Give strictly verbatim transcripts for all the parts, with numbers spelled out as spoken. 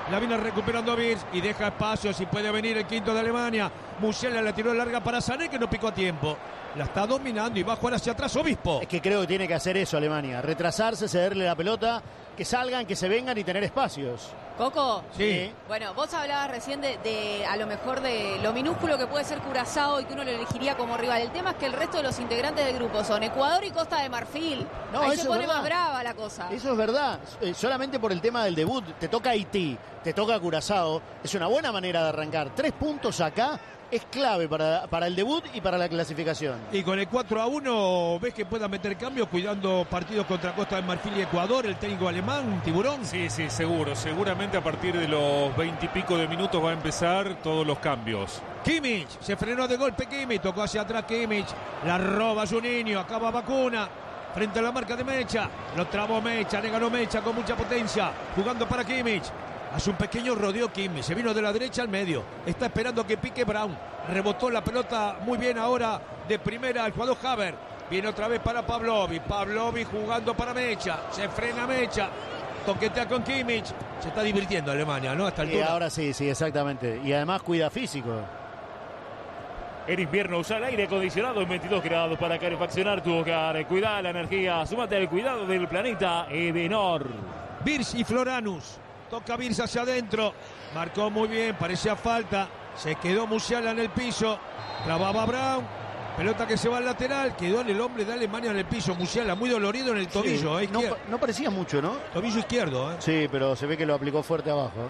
La viene recuperando Birch y deja espacio si puede venir el quinto de Alemania. Musiala la tiró larga para Sané, que no picó a tiempo. La está dominando y va a jugar hacia atrás Obispo. Es que creo que tiene que hacer eso Alemania. Retrasarse, cederle la pelota, que salgan, que se vengan y tener espacios. Coco, Sí. Bueno, vos hablabas recién de, de a lo mejor de lo minúsculo que puede ser Curazao y que uno lo elegiría como rival. El tema es que el resto de los integrantes del grupo son Ecuador y Costa de Marfil. No, Ahí eso se pone es verdad. más brava la cosa. Eso es verdad, eh, solamente por el tema del debut. Te toca Haití, te toca Curazao. Es una buena manera de arrancar. Tres puntos acá es clave para, para el debut y para la clasificación. Y con el cuatro a uno, ¿ves que pueda meter cambios cuidando partidos contra Costa de Marfil y Ecuador, el técnico alemán, Tiburón? Sí, sí, seguro. Seguramente a partir de los veinte y pico de minutos va a empezar todos los cambios. Kimmich, se frenó de golpe Kimmich, tocó hacia atrás Kimmich, la roba Juninho, acaba Vacuna, frente a la marca de Mecha, lo trabó Mecha, le ganó Mecha con mucha potencia, jugando para Kimmich. Hace un pequeño rodeo Kimmich, se vino de la derecha al medio, está esperando que pique Brown, rebotó la pelota muy bien ahora de primera el jugador Haver, viene otra vez para Pavlovic, Pavlovic jugando para Mecha, se frena Mecha, toquetea con Kimmich, se está divirtiendo Alemania, ¿no? Hasta el Y ahora sí, sí, exactamente. Y además cuida físico. En invierno usa el aire acondicionado en veintidós grados para calefaccionar tu hogar. Cuida la energía, súmate al cuidado del planeta Edenor. Birch y Floranus. Toca Birch hacia adentro. Marcó muy bien, parecía falta. Se quedó Musiala en el piso. Trababa Brown. Pelota que se va al lateral. Quedó el hombre de Alemania en el piso. Musiala muy dolorido en el tobillo. Sí, eh, no, izquier- no parecía mucho, ¿no? Tobillo izquierdo. Eh. Sí, pero se ve que lo aplicó fuerte abajo.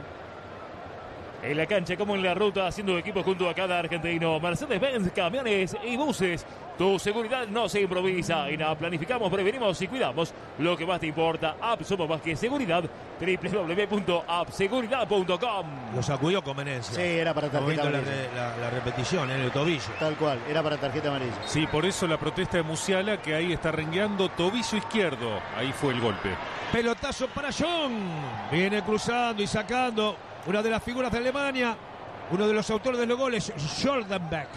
En la cancha como en la ruta, haciendo equipo junto a cada argentino. Mercedes-Benz, camiones y buses. Tu seguridad no se improvisa. En A planificamos, prevenimos y cuidamos lo que más te importa. App somos más que seguridad. doble u doble u doble u punto app seguridad punto com. Lo sacudió con Menencia. Sí, era para tarjeta Moviendo la, amarilla. re- la- la repetición en el tobillo. Tal cual, era para tarjeta amarilla. Sí, por eso la protesta de Musiala, que ahí está rengueando tobillo izquierdo. Ahí fue el golpe. Pelotazo para John. Viene cruzando y sacando. Una de las figuras de Alemania. Uno de los autores de los goles, Jordanbeck.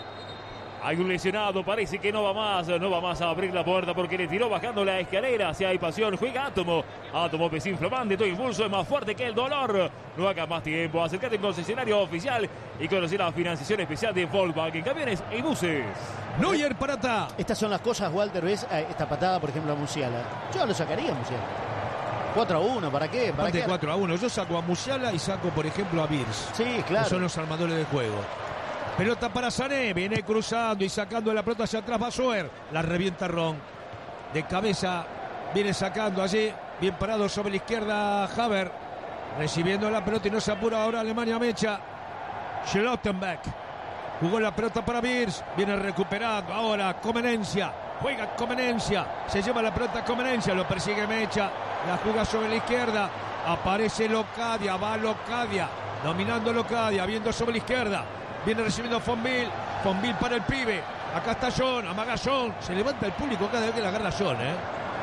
Hay un lesionado, parece que no va más, no va más a abrir la puerta porque le tiró bajando la escalera. Si hay pasión, juega Átomo. Átomo desinflamante, tu impulso es más fuerte que el dolor. No hagas más tiempo, acércate a un concesionario oficial y conocer la financiación especial de Volkswagen, camiones y buses. Neuer Parata. Estas son las cosas, Walter, ves eh, esta patada, por ejemplo, a Musiala. Yo lo sacaría a Musiala. cuatro a uno, ¿para qué? ¿Para Parte qué? cuatro a uno. Yo saco a Musiala y saco, por ejemplo, a Birch. Sí, Que claro. son los armadores del juego. Pelota para Sané. Viene cruzando y sacando la pelota hacia atrás. Va Soer. La revienta Ron. De cabeza viene sacando allí. Bien parado sobre la izquierda Haver. Recibiendo la pelota y no se apura ahora Alemania Mecha. Schlottenbeck. Jugó la pelota para Birch. Viene recuperando ahora Comenencia. Juega Comenencia. Se lleva la pelota Comenencia. Lo persigue Mecha. La juega sobre la izquierda. Aparece Locadia. Va Locadia. Dominando Locadia. Viendo sobre la izquierda. Viene recibiendo Fonville. Fonville para el pibe. Acá está John. Amaga John. Se levanta el público cada vez que la agarra John, ¿eh?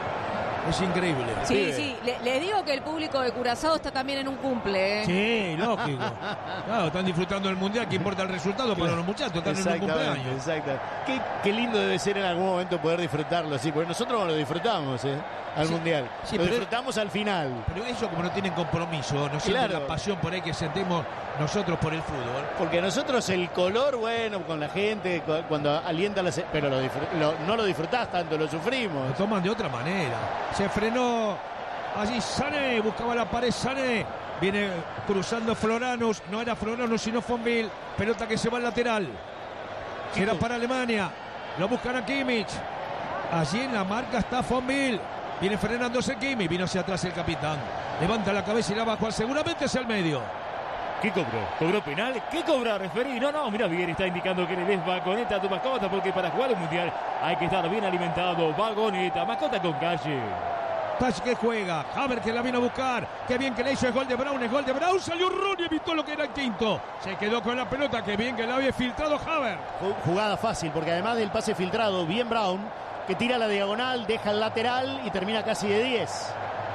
Es increíble. Sí, sí, le, le digo que el público de Curazao está también en un cumple, ¿eh? Sí, lógico. Claro, están disfrutando del mundial, que importa el resultado, pero los muchachos están en un cumpleaños. Exacto. Qué, qué lindo debe ser en algún momento poder disfrutarlo así, porque nosotros no lo disfrutamos, ¿eh? Al Sí, mundial. sí, lo pero- disfrutamos al final. Pero ellos como no tienen compromiso, no sienten Claro. la pasión por ahí que sentimos nosotros por el fútbol. Porque nosotros el color, bueno, con la gente, cu- cuando alienta la... se- Pero lo disfr- lo- no lo disfrutás tanto, lo sufrimos. Lo toman de otra manera. Se frenó allí Sané, buscaba la pared Sané. Viene cruzando Floranus, no era Floranus sino Fonville. Pelota que se va al lateral. Será para Alemania. Lo buscan a Kimmich. Allí en la marca está Fonville. Viene frenándose Kimmich. Vino hacia atrás el capitán. Levanta la cabeza y la va a jugar seguramente hacia el medio. ¿Qué cobró? ¿Cobró penal? ¿Qué cobra, referí? No, no, mira bien, está indicando que le des vagoneta a tu mascota porque para jugar el mundial hay que estar bien alimentado. Vagoneta, mascota con calle. Touch que juega, Haver que la vino a buscar, qué bien que le hizo el gol de Brown, el gol de Brown, salió Ron y evitó lo que era el quinto, se quedó con la pelota, qué bien que la había filtrado Haver. Ju- Jugada fácil, porque además del pase filtrado, bien Brown, que tira la diagonal, deja el lateral y termina casi de diez.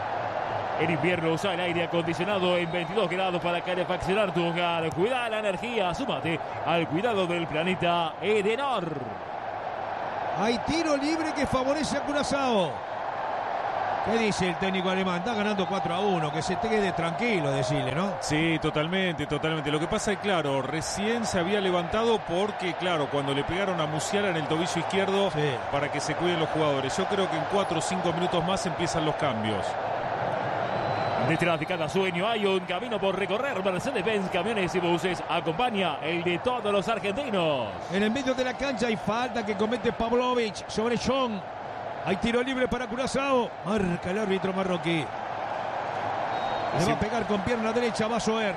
En invierno usa el aire acondicionado en veintidós grados para calefaccionar tu hogar. Cuida la energía, súmate al cuidado del planeta Edenor. Hay tiro libre que favorece a Curazao. ¿Qué dice el técnico alemán? Está ganando cuatro a uno, que se te quede tranquilo, decirle, ¿no? Sí, totalmente, totalmente. Lo que pasa es, claro, recién se había levantado porque, claro, cuando le pegaron a Musiala en el tobillo izquierdo, sí, para que se cuiden los jugadores. Yo creo que en cuatro o cinco minutos más empiezan los cambios. Detrás de cada sueño hay un camino por recorrer. Mercedes-Benz Camiones y Buses acompaña el de todos los argentinos. En el medio de la cancha hay falta que comete Pavlovic sobre John. Hay tiro libre para Curazao. Marca el árbitro marroquí. Le sí. va a pegar con pierna derecha, va a Soer.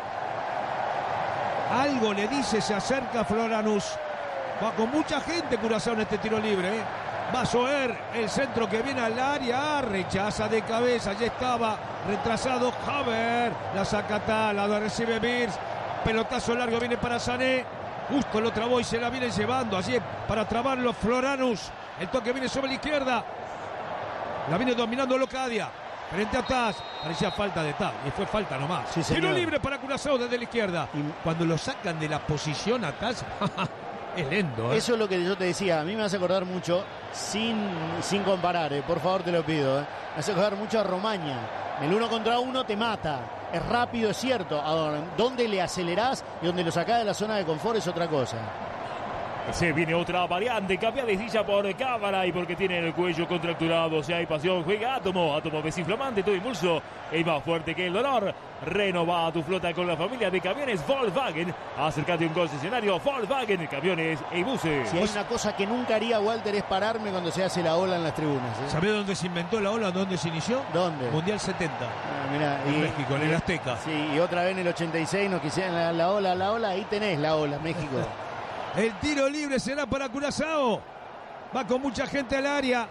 Algo le dice, se acerca Floranus. Va con mucha gente Curazao en este tiro libre. ¿eh? Va a Soer, el centro que viene al área. Rechaza de cabeza, ya estaba retrasado Haver. La saca la recibe Beers. Pelotazo largo viene para Sané. Justo lo trabó y se la viene llevando allí para trabarlo Floranus. El toque viene sobre la izquierda. La viene dominando Locadia. Frente a Taz. Parecía falta de Taz. Y fue falta nomás. Sí, tiro libre para Curazao desde la izquierda. Y cuando lo sacan de la posición a Taz, es lento. ¿eh? Eso es lo que yo te decía. A mí me hace acordar mucho, sin, sin comparar, eh, por favor te lo pido. Eh, me hace acordar mucho a Romaña. El uno contra uno te mata. Es rápido, es cierto. Ahora, donde le acelerás y donde lo sacás de la zona de confort es otra cosa. Se viene otra variante, cambia de silla por cámara y porque tiene el cuello contracturado. Si hay pasión, juega Átomo. Átomo desinflamante, todo impulso es más fuerte que el dolor. Renova tu flota con la familia de camiones Volkswagen. Acércate a un concesionario Volkswagen, camiones y buses. Si hay una cosa que nunca haría Walter es pararme cuando se hace la ola en las tribunas. ¿eh? ¿Sabés dónde se inventó la ola? ¿Dónde se inició? ¿Dónde? Mundial setenta. Ah, mirá, en y, México, en el Azteca. Sí, y otra vez en el ochenta y seis nos quisieron la, la ola, la ola. Ahí tenés la ola, México. El tiro libre será para Curazao. Va con mucha gente al área.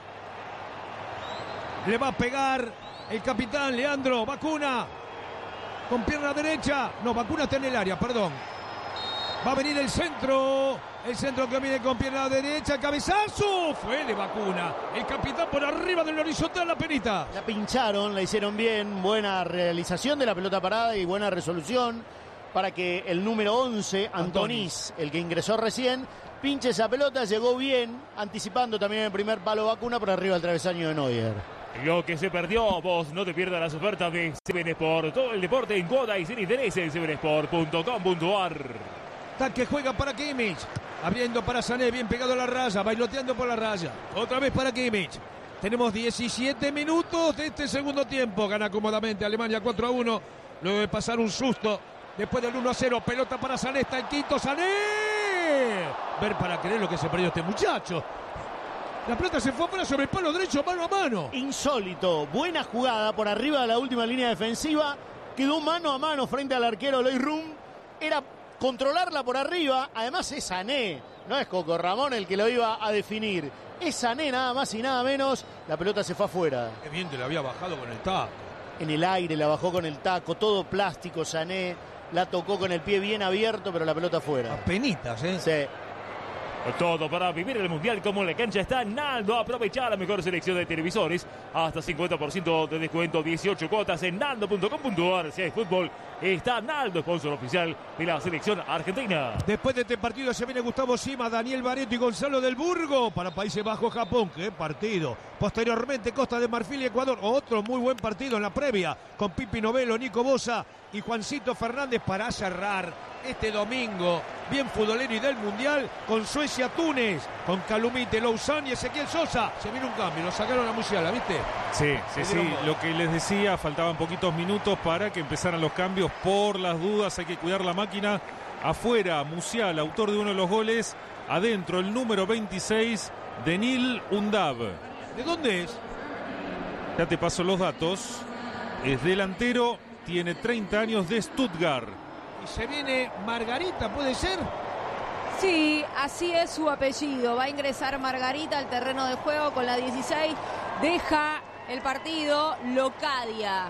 Le va a pegar el capitán Leandro Bacuna. Con pierna derecha. No, Bacuna está en el área, perdón. Va a venir el centro. El centro que viene con pierna derecha. Cabezazo. Fue de Bacuna. El capitán por arriba del horizontal, la penita. La pincharon, la hicieron bien. Buena realización de la pelota parada y buena resolución para que el número once, Antonís, el que ingresó recién, pinche esa pelota, llegó bien, anticipando también el primer palo Bacuna por arriba del travesaño de Neuer. Lo que se perdió, vos no te pierdas las ofertas de Seven Sport. Todo el deporte en cuota y sin interés en seven sport punto com punto a r. Taque juega para Kimmich, abriendo para Sané, bien pegado a la raya, bailoteando por la raya. Otra vez para Kimmich. Tenemos diecisiete minutos de este segundo tiempo. Gana cómodamente Alemania cuatro a uno, luego de pasar un susto. Después del uno a cero, pelota para Sané, está el quinto, Sané. Ver para creer lo que se perdió este muchacho. La pelota se fue fuera sobre el palo derecho, mano a mano. Insólito, buena jugada por arriba de la última línea defensiva. Quedó mano a mano frente al arquero Lois Rum. Era controlarla por arriba, además es Sané. No es Coco Ramón el que lo iba a definir. Es Sané nada más y nada menos. La pelota se fue afuera. Qué bien te la había bajado con el taco. En el aire la bajó con el taco, todo plástico Sané. La tocó con el pie bien abierto, pero la pelota afuera. Apenitas, ¿eh? Sí. Todo para vivir el Mundial como en la cancha está Naldo. Aprovecha la mejor selección de televisores. Hasta cincuenta por ciento de descuento, dieciocho cuotas en naldo punto com punto a r. Si hay fútbol, está Naldo, sponsor oficial de la selección argentina. Después de este partido se viene Gustavo Sima, Daniel Barreto y Gonzalo del Burgo para Países Bajos, Japón. ¡Qué partido! Posteriormente Costa de Marfil y Ecuador. Otro muy buen partido en la previa con Pipi Novelo, Nico Bosa y Juancito Fernández para cerrar este domingo bien futbolero y del Mundial con Suecia-Túnez, con Calumite, Louzán y Ezequiel Sosa. Se viene un cambio, lo sacaron a Musiala, ¿viste? Sí, sí, sí, lo que les decía, faltaban poquitos minutos para que empezaran los cambios. Por las dudas hay que cuidar la máquina. Afuera, Musiala, autor de uno de los goles. Adentro, el número veintiséis, Denil Undav. ¿De dónde es? Ya te paso los datos. Es delantero, tiene treinta años, de Stuttgart. Y se viene Margarita, ¿puede ser? Sí, así es su apellido. Va a ingresar Margarita al terreno de juego con la dieciséis. Deja el partido Locadia.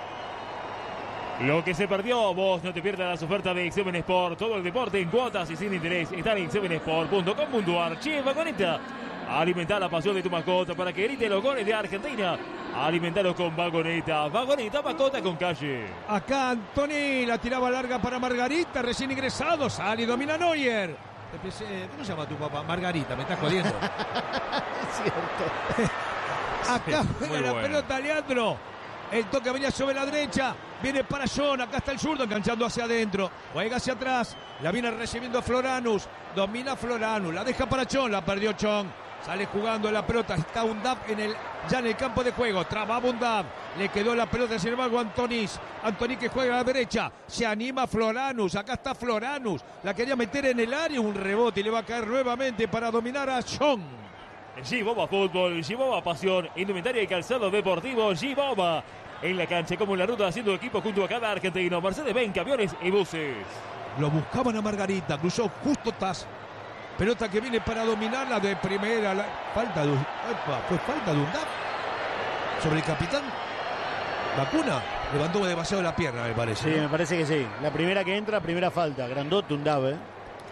Lo que se perdió, vos no te pierdas las ofertas de Seven Sport. Todo el deporte en cuotas y sin interés. Están en seven sport punto com punto a r. Che, Vagoneta, alimentar la pasión de tu mascota para que grite los goles de Argentina. Alimentarlos con Vagoneta. Vagoneta, mascota con calle. Acá Antoni, la tiraba larga para Margarita, recién ingresado. Sale y domina Neuer. ¿Cómo se llama tu papá? Margarita, me estás jodiendo. Es cierto. Acá juega muy la bueno. pelota Leandro. El toque venía sobre la derecha. Viene para John. Acá está el zurdo enganchando hacia adentro. Juega hacia atrás. La viene recibiendo Floranus. Domina Floranus. La deja para John. La perdió John. Sale jugando la pelota. Está Undav en el, ya en el campo de juego. Trababa Undav. Le quedó la pelota, sin embargo, Antonis. Antonis que juega a la derecha. Se anima Floranus. Acá está Floranus. La quería meter en el área. Un rebote y le va a caer nuevamente para dominar a John. G-Boba Fútbol, G-Boba Pasión, indumentaria y calzado deportivo, G-Boba. En la cancha como en la ruta, haciendo equipo junto a cada argentino. Mercedes-Benz, camiones y buses. Lo buscaban a Margarita. Cruzó justo Taz. Pelota que viene para dominarla de primera. La... Falta de... Epa, fue falta de Undav sobre el capitán. Vacuna. Levantó demasiado la pierna, me parece. Sí, ¿no? me parece que sí. La primera que entra, primera falta. Grandote Undav, ¿eh?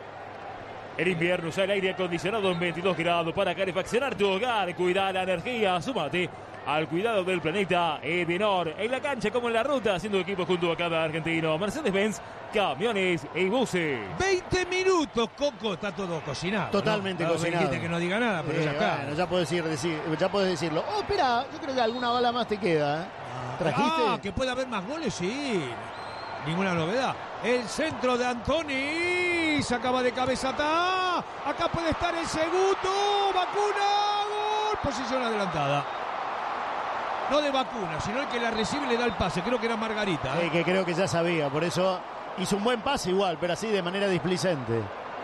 El invierno usa el aire acondicionado en veintidós grados para calefaccionar tu hogar. Cuida la energía, súmate al cuidado del planeta Edenor. En la cancha como en la ruta, haciendo equipo junto a cada argentino. Mercedes-Benz, camiones y buses. veinte minutos, Coco. Está todo cocinado. Totalmente ¿no? No, cocinado. dijiste que no diga nada, pero Sí, ya está. bueno, ya puedes, ir, decir, ya puedes decirlo. Oh, espera, yo creo que alguna bala más te queda. ¿eh? ¿Trajiste? Ah, que puede haber más goles, sí. Ninguna novedad. El centro de Antoni. Se acaba de cabeza. Está. Acá puede estar el segundo. Vacuna. Gol. Posición adelantada. No de Vacuna, sino el que la recibe y le da el pase. Creo que era Margarita. ¿eh? Eh, que creo que ya sabía. Por eso hizo un buen pase igual, pero así de manera displicente.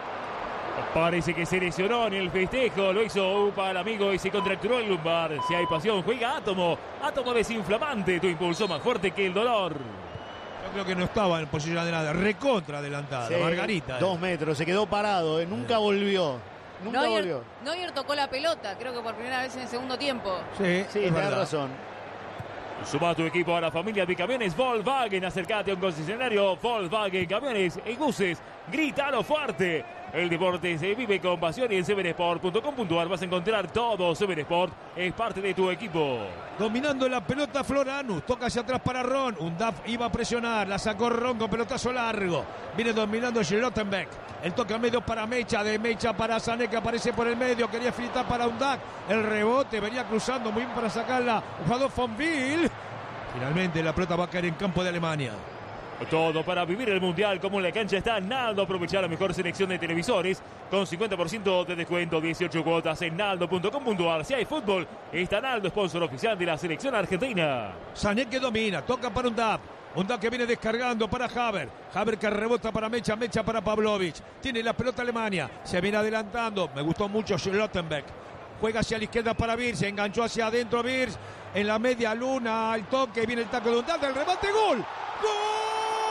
Parece que se lesionó en el festejo. Lo hizo para el amigo y se contracturó el lumbar. Si hay pasión, juega Átomo. Átomo desinflamante. Tu impulso más fuerte que el dolor. Yo creo que no estaba en posición adelantada. Recontra adelantada. Sí, Margarita. ¿eh? Dos metros, se quedó parado. ¿eh? Nunca volvió. Nunca Neuer, volvió. Neuer tocó la pelota, creo que por primera vez en el segundo tiempo. Sí, Sí, es tenés verdad. razón. Suma tu equipo a la familia de camiones Volkswagen. Acércate a un concesionario Volkswagen, camiones y buses. Grítalo fuerte. El deporte se vive con pasión y en seven sport punto com punto a r vas a encontrar todo. seven Sport es parte de tu equipo. Dominando la pelota Floranus, toca hacia atrás para Ron. Undav iba a presionar, la sacó Ron con pelotazo largo. Viene dominando Schlottenbeck. El toque a medio para Mecha, de Mecha para Sané que aparece por el medio. Quería filtrar para Undav. El rebote venía cruzando muy bien para sacarla. Jugador Fonville. Finalmente la pelota va a caer en campo de Alemania. Todo para vivir el mundial como en la cancha está Naldo. Aprovechar la mejor selección de televisores con cincuenta por ciento de descuento, dieciocho cuotas en naldo punto com punto a r. Si hay fútbol, está Naldo, sponsor oficial de la selección argentina. Sané que domina, toca para Undav. Undav que viene descargando para Haber. Haber que rebota para Mecha, Mecha para Pavlovic. Tiene la pelota Alemania, se viene adelantando. Me gustó mucho Schlottenbeck. Juega hacia la izquierda para Birz, se enganchó hacia adentro Birz. En la media luna, al toque, viene el taco de Undav, el remate, gol. ¡Gol!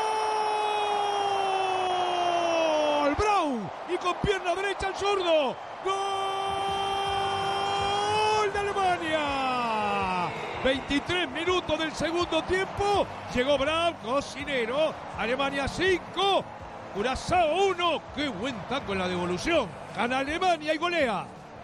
Brown y con pierna derecha al zurdo. ¡Gol de Alemania! veintitrés minutos del segundo tiempo. Llegó Brown, cocinero. Alemania cinco, Curazao uno. ¡Qué buen taco en la devolución! Gana Alemania y golea.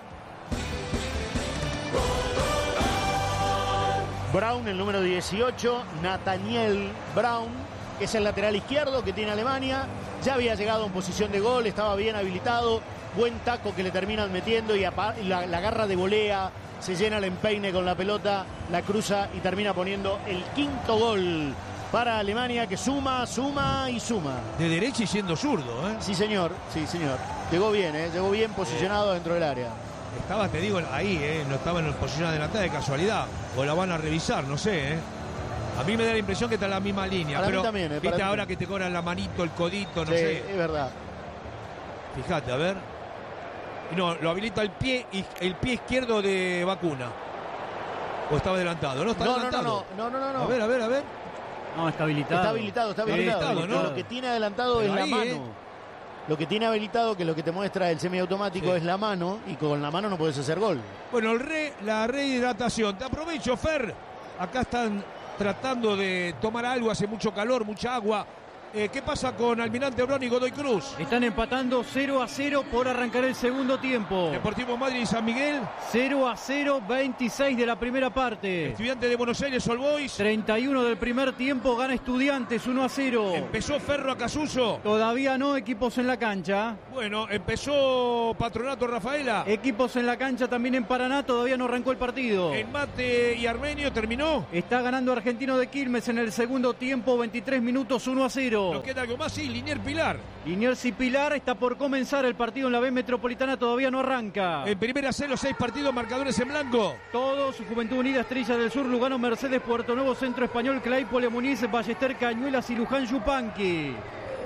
Brown, el número dieciocho, Nathaniel Brown, que es el lateral izquierdo que tiene Alemania. Ya había llegado en posición de gol, estaba bien habilitado. Buen taco que le terminan metiendo y la, la garra de volea. Se llena el empeine con la pelota, la cruza y termina poniendo el quinto gol para Alemania, que suma, suma y suma. De derecha y siendo zurdo, ¿eh? Sí, señor, sí, señor. Llegó bien, ¿eh? Llegó bien posicionado dentro del área. Estaba, te digo, ahí, ¿eh? No estaba en posición adelantada de casualidad. O la van a revisar, no sé, ¿eh? A mí me da la impresión que está en la misma línea. Para pero mí también, ¿eh? viste Para mí ahora también. que te cobran la manito, el codito, no Sí, sé. es verdad. Fíjate, a ver. No, lo habilita el pie, el pie izquierdo de Vacuna. O estaba adelantado, ¿no? Está No, no, adelantado. no, no, no, no, no. A ver, a ver, a ver. No, está habilitado. Está habilitado, está habilitado. habilitado, ¿no? Lo que tiene adelantado Pero es la ahí, mano. ¿eh? Lo que tiene habilitado, que es lo que te muestra el semiautomático, Sí. es la mano. Y con la mano no puedes hacer gol. Bueno, el re, la rehidratación. Te aprovecho, Fer. Acá están tratando de tomar algo, hace mucho calor, mucha agua. Eh, ¿Qué pasa con Almirante Brown y Godoy Cruz? Están empatando cero a cero por arrancar el segundo tiempo. Deportivo Madrid y San Miguel. cero a cero, veintiséis de la primera parte. Estudiantes de Buenos Aires, All Boys. treinta y uno del primer tiempo, gana Estudiantes uno a cero. Empezó Ferro Acasuso. Todavía no, equipos en la cancha. Bueno, empezó Patronato Rafaela. Equipos en la cancha también en Paraná, todavía no arrancó el partido. En Mate y Armenio terminó. Está ganando Argentino de Quilmes en el segundo tiempo, veintitrés minutos, uno a cero. ¿Nos queda algo más? Sí, Linier Pilar. Liniers y Pilar, está por comenzar el partido en la B Metropolitana, todavía no arranca. En primera C, los seis partidos, marcadores en blanco. Todos, Juventud Unida, Estrella del Sur, Lugano, Mercedes, Puerto Nuevo, Centro Español, Claypole, Muniz, Ballester, Cañuelas y Luján, Yupanqui.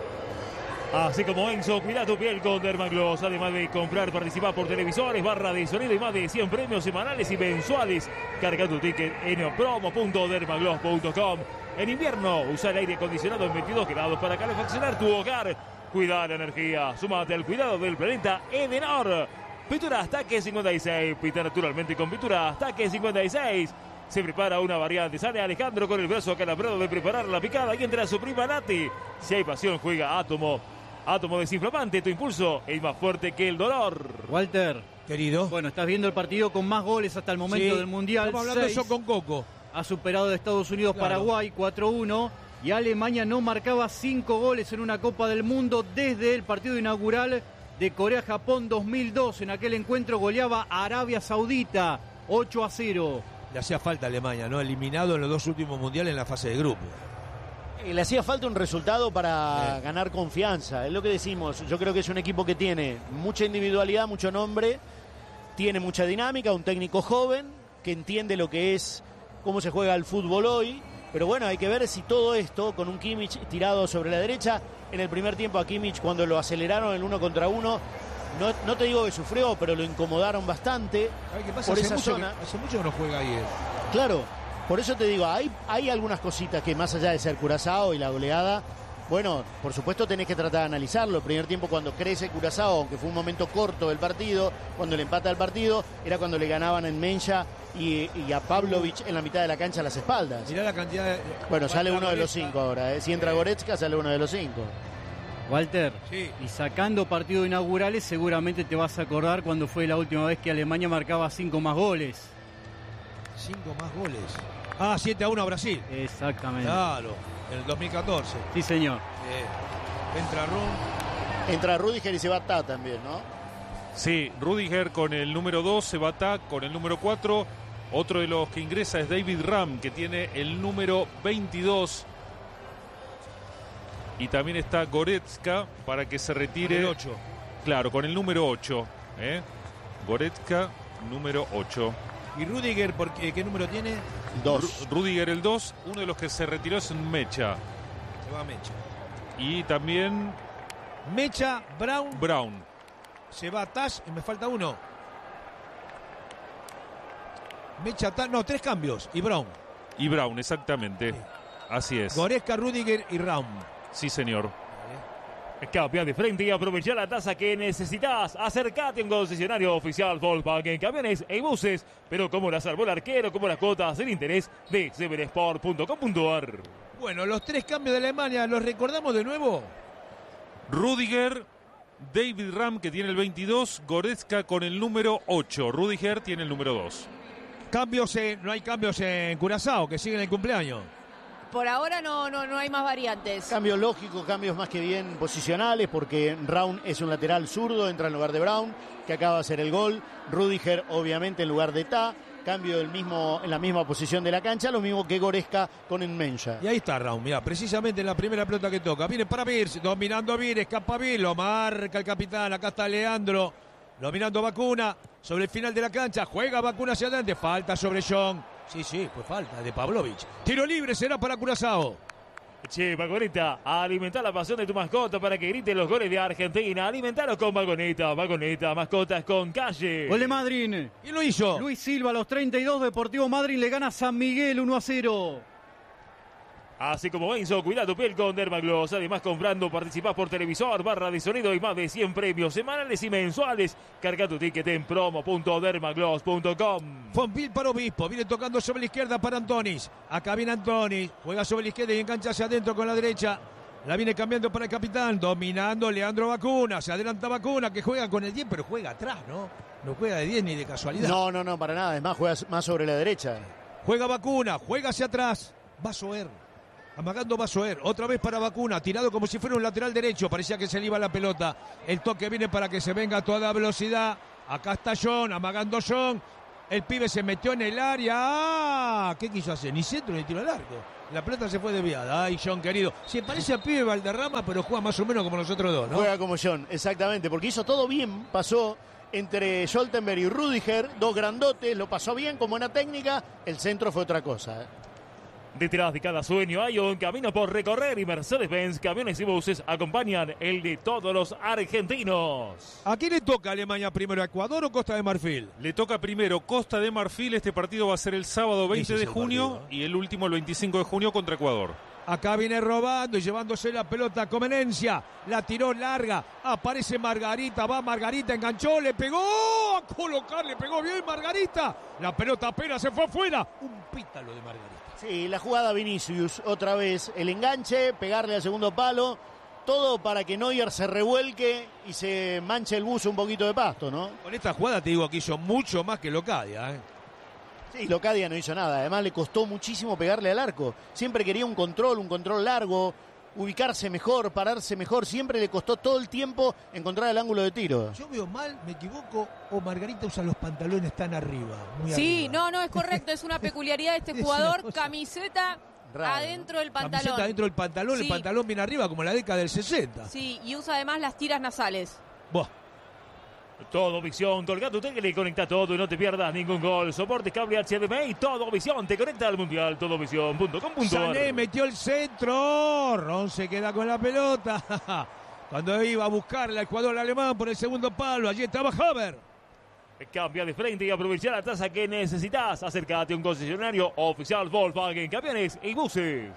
Así como Enzo, cuida tu piel con Dermagloss. Además de comprar, participar por televisores, barra de sonido y más de cien premios semanales y mensuales. Carga tu ticket en promo punto dermagloss punto com. En invierno, usa el aire acondicionado en veintidós grados para calefaccionar tu hogar. Cuida la energía. Súmate al cuidado del planeta Edenor. Pintura Taque cincuenta y seis. Pinta naturalmente con pintura Taque cincuenta y seis. Se prepara una variante. Sale Alejandro con el brazo acalambrado de preparar la picada y entra su prima Nati. Si hay pasión, juega Átomo. Átomo desinflamante, tu impulso es más fuerte que el dolor. Walter. Querido. Bueno, estás viendo el partido con más goles hasta el momento Sí, del Mundial. Estamos hablando de seis. eso con Coco. Ha superado de Estados Unidos Claro. Paraguay cuatro uno. Y Alemania no marcaba cinco goles en una Copa del Mundo desde el partido inaugural de Corea-Japón dos mil dos. En aquel encuentro goleaba a Arabia Saudita ocho a cero. Le hacía falta a Alemania, ¿no? Eliminado en los dos últimos mundiales en la fase de grupo. Eh, Le hacía falta un resultado para Sí. ganar confianza. Es lo que decimos. Yo creo que es un equipo que tiene mucha individualidad, mucho nombre, tiene mucha dinámica, un técnico joven que entiende lo que es, cómo se juega el fútbol hoy. Pero bueno, hay que ver si todo esto, con un Kimmich tirado sobre la derecha, en el primer tiempo a Kimmich cuando lo aceleraron el uno contra uno, no, no te digo que sufrió, pero lo incomodaron bastante. ¿Sabes qué pasa? Por Hace esa mucho, zona. que, hace mucho que no juega ahí él. Claro, por eso te digo, hay, hay algunas cositas que más allá de ser Curazao y la goleada, bueno, por supuesto tenés que tratar de analizarlo. El primer tiempo cuando crece Curazao, aunque fue un momento corto del partido, cuando le empata el partido, era cuando le ganaban en Mencha y, y a Pavlovic en la mitad de la cancha a las espaldas. Mirá la cantidad de... Bueno, sale Falta uno de los Goretzka. cinco ahora. ¿eh? Si entra Goretzka, sale uno de los cinco. Walter, Sí. y sacando partidos inaugurales seguramente te vas a acordar cuando fue la última vez que Alemania marcaba cinco más goles. Cinco más goles. Ah, siete a uno a Brasil. Exactamente. Claro, en el dos mil catorce. Sí, señor. Eh, entra Rum. Entra Rudiger y se va Ta también, ¿no? Sí, Rudiger con el número dos, Sebata con el número cuatro. Otro de los que ingresa es David Ram, que tiene el número veintidós. Y también está Goretzka para que se retire. El ocho. Claro, con el número ocho. ¿eh? Goretzka, número ocho. ¿Y Rudiger por qué, qué número tiene? Dos. Ru- Rudiger el dos. Uno de los que se retiró es Mecha. Se va Mecha. Y también Mecha, Brown, Brown. se va Tash y me falta uno. Mecha, Tash, no, tres cambios. Y Brown. Y Brown, exactamente. Así es. Goretzka, Rudiger y Raum. Sí, señor. Cambia de frente y aprovecha la tasa que necesitas. Acércate a un concesionario oficial Volkswagen en camiones y buses. Pero como la salvó el arquero, como las cuotas del interés de severesport punto com punto a r. Bueno, los tres cambios de Alemania, ¿los recordamos de nuevo? Rudiger, David Ram, que tiene el veintidós. Goretzka con el número ocho. Rudiger tiene el número dos. Cambios, en- no hay cambios en Curazao, que siguen el cumpleaños. Por ahora no, no, no hay más variantes. Cambios lógicos, cambios más que bien posicionales, porque Raun es un lateral zurdo, entra en lugar de Brown, que acaba de hacer el gol. Rudiger, obviamente, en lugar de Ta. Cambio del mismo, en la misma posición de la cancha, lo mismo que Goretzka con Enmencha. Y ahí está Raum, mirá, precisamente en la primera pelota que toca. Viene para Vir, dominando Vir, escapa Vir, lo marca el capitán, acá está Leandro, dominando Vacuna, sobre el final de la cancha, juega Vacuna hacia adelante, falta sobre John. Sí, sí, pues falta de Pavlovic. Tiro libre será para Curazao. Che, Vagoneta, alimenta la pasión de tu mascota para que grite los goles de Argentina. Alimentalo con Vagoneta, Vagoneta, mascotas con calle. Gol de Madrid. ¿Quién lo hizo? Luis Silva a los treinta y dos, Deportivo Madrid le gana a San Miguel uno a cero. Así como Enzo, cuida tu piel con Dermagloss. Además, comprando, participás por televisor, barra de sonido y más de cien premios semanales y mensuales. Carga tu ticket en promo punto dermagloss punto com. Fonville para Obispo, viene tocando sobre la izquierda para Antonis. Acá viene Antonis, juega sobre la izquierda y engancha hacia adentro con la derecha. La viene cambiando para el capitán, dominando Leandro Bacuna. Se adelanta Bacuna, que juega con el diez, pero juega atrás, ¿no? No juega de diez ni de casualidad. No, no, no, para nada. Es más, juega más sobre la derecha. Juega Bacuna, juega hacia atrás. Va Soer. Amagando va Soer. Otra vez para Bacuna, tirado como si fuera un lateral derecho. Parecía que se le iba la pelota. El toque viene para que se venga a toda velocidad. Acá está John, amagando John. El pibe se metió en el área. ¡Ah! ¿Qué quiso hacer? Ni centro ni tiro largo. La pelota se fue desviada. Ay, John, querido. Se parece a pibe Valderrama, pero juega más o menos como nosotros dos, ¿no? Juega como John, exactamente. Porque hizo todo bien. Pasó entre Scholtenberg y Rüdiger. Dos grandotes. Lo pasó bien con buena técnica. El centro fue otra cosa, ¿eh? Detrás de cada sueño hay un camino por recorrer y Mercedes-Benz Camiones y Buses acompañan el de todos los argentinos. ¿A quién le toca Alemania primero? ¿A Ecuador o Costa de Marfil? Le toca primero Costa de Marfil. Este partido va a ser el sábado veinte Ese de es el junio partido, ¿eh? y el último el veinticinco de junio contra Ecuador. Acá viene robando y llevándose la pelota a Comenencia. La tiró larga. Aparece Margarita. Va Margarita. Enganchó. Le pegó. A colocar. Le pegó bien Margarita. La pelota apenas se fue afuera. Un pítalo de Margarita. Sí, la jugada Vinicius. Otra vez el enganche. Pegarle al segundo palo. Todo para que Neuer se revuelque y se manche el buzo un poquito de pasto, ¿no? Con esta jugada te digo que hizo mucho más que Locadia, ¿eh? Sí, Locadia no hizo nada. Además le costó muchísimo pegarle al arco. Siempre quería un control, un control largo, ubicarse mejor, pararse mejor. Siempre le costó todo el tiempo encontrar el ángulo de tiro. Yo veo mal, me equivoco, o Margarita usa los pantalones tan arriba. Muy Sí, arriba. no, no, es correcto. Es una peculiaridad de este Es jugador. una cosa Camiseta rara, adentro del pantalón. Camiseta dentro del pantalón, Sí. el pantalón bien arriba, como en la década del sesenta. Sí, y usa además las tiras nasales. Buah. Todo Visión, colga tu tele, conecta todo y no te pierdas ningún gol. Soporte cable H D M I, Todo Visión te conecta al mundial, todovisión punto com punto ar. Sané metió el centro. Ron se queda con la pelota. Cuando iba a buscarla el jugador alemán por el segundo palo, allí estaba Haber. Cambia de frente y aprovecha la tasa que necesitas. Acércate a un concesionario oficial Volkswagen Camiones y Buses.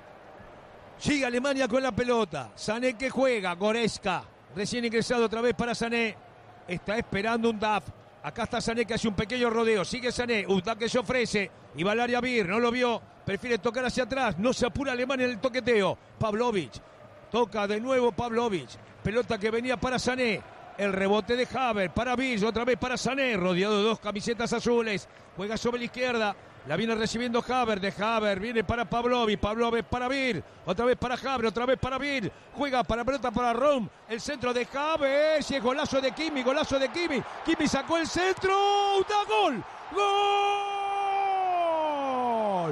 Sigue Alemania con la pelota. Sané que juega, Goretzka. Recién ingresado otra vez para Sané. Está esperando un D A F. Acá está Sané que hace un pequeño rodeo. Sigue Sané, un D A F que se ofrece. Y va al área Bir, no lo vio. Prefiere tocar hacia atrás. No se apura Alemania en el toqueteo. Pavlovic. Toca de nuevo Pavlovic. Pelota que venía para Sané. El rebote de Haber para Bir. Otra vez para Sané. Rodeado de dos camisetas azules. Juega sobre la izquierda. La viene recibiendo Haber, de Haber, viene para Pavlovic, Pavlovic para Bir, otra vez para Haber, otra vez para Bir, juega para pelota para Rom, el centro de Haber, y es golazo de Kimi, golazo de Kimi, Kimi sacó el centro, ¡da gol! ¡Gol!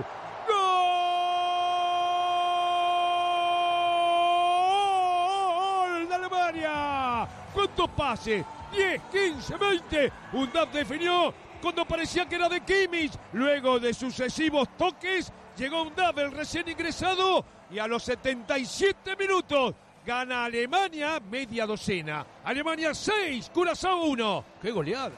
¡Gol de Alemania! ¿Cuántos pases? diez, quince, veinte, un D A F definió cuando parecía que era de Kimmich. Luego de sucesivos toques, llegó un D A F, el recién ingresado, y a los setenta y siete minutos gana Alemania media docena. Alemania seis, Curazao uno. ¡Qué goleada!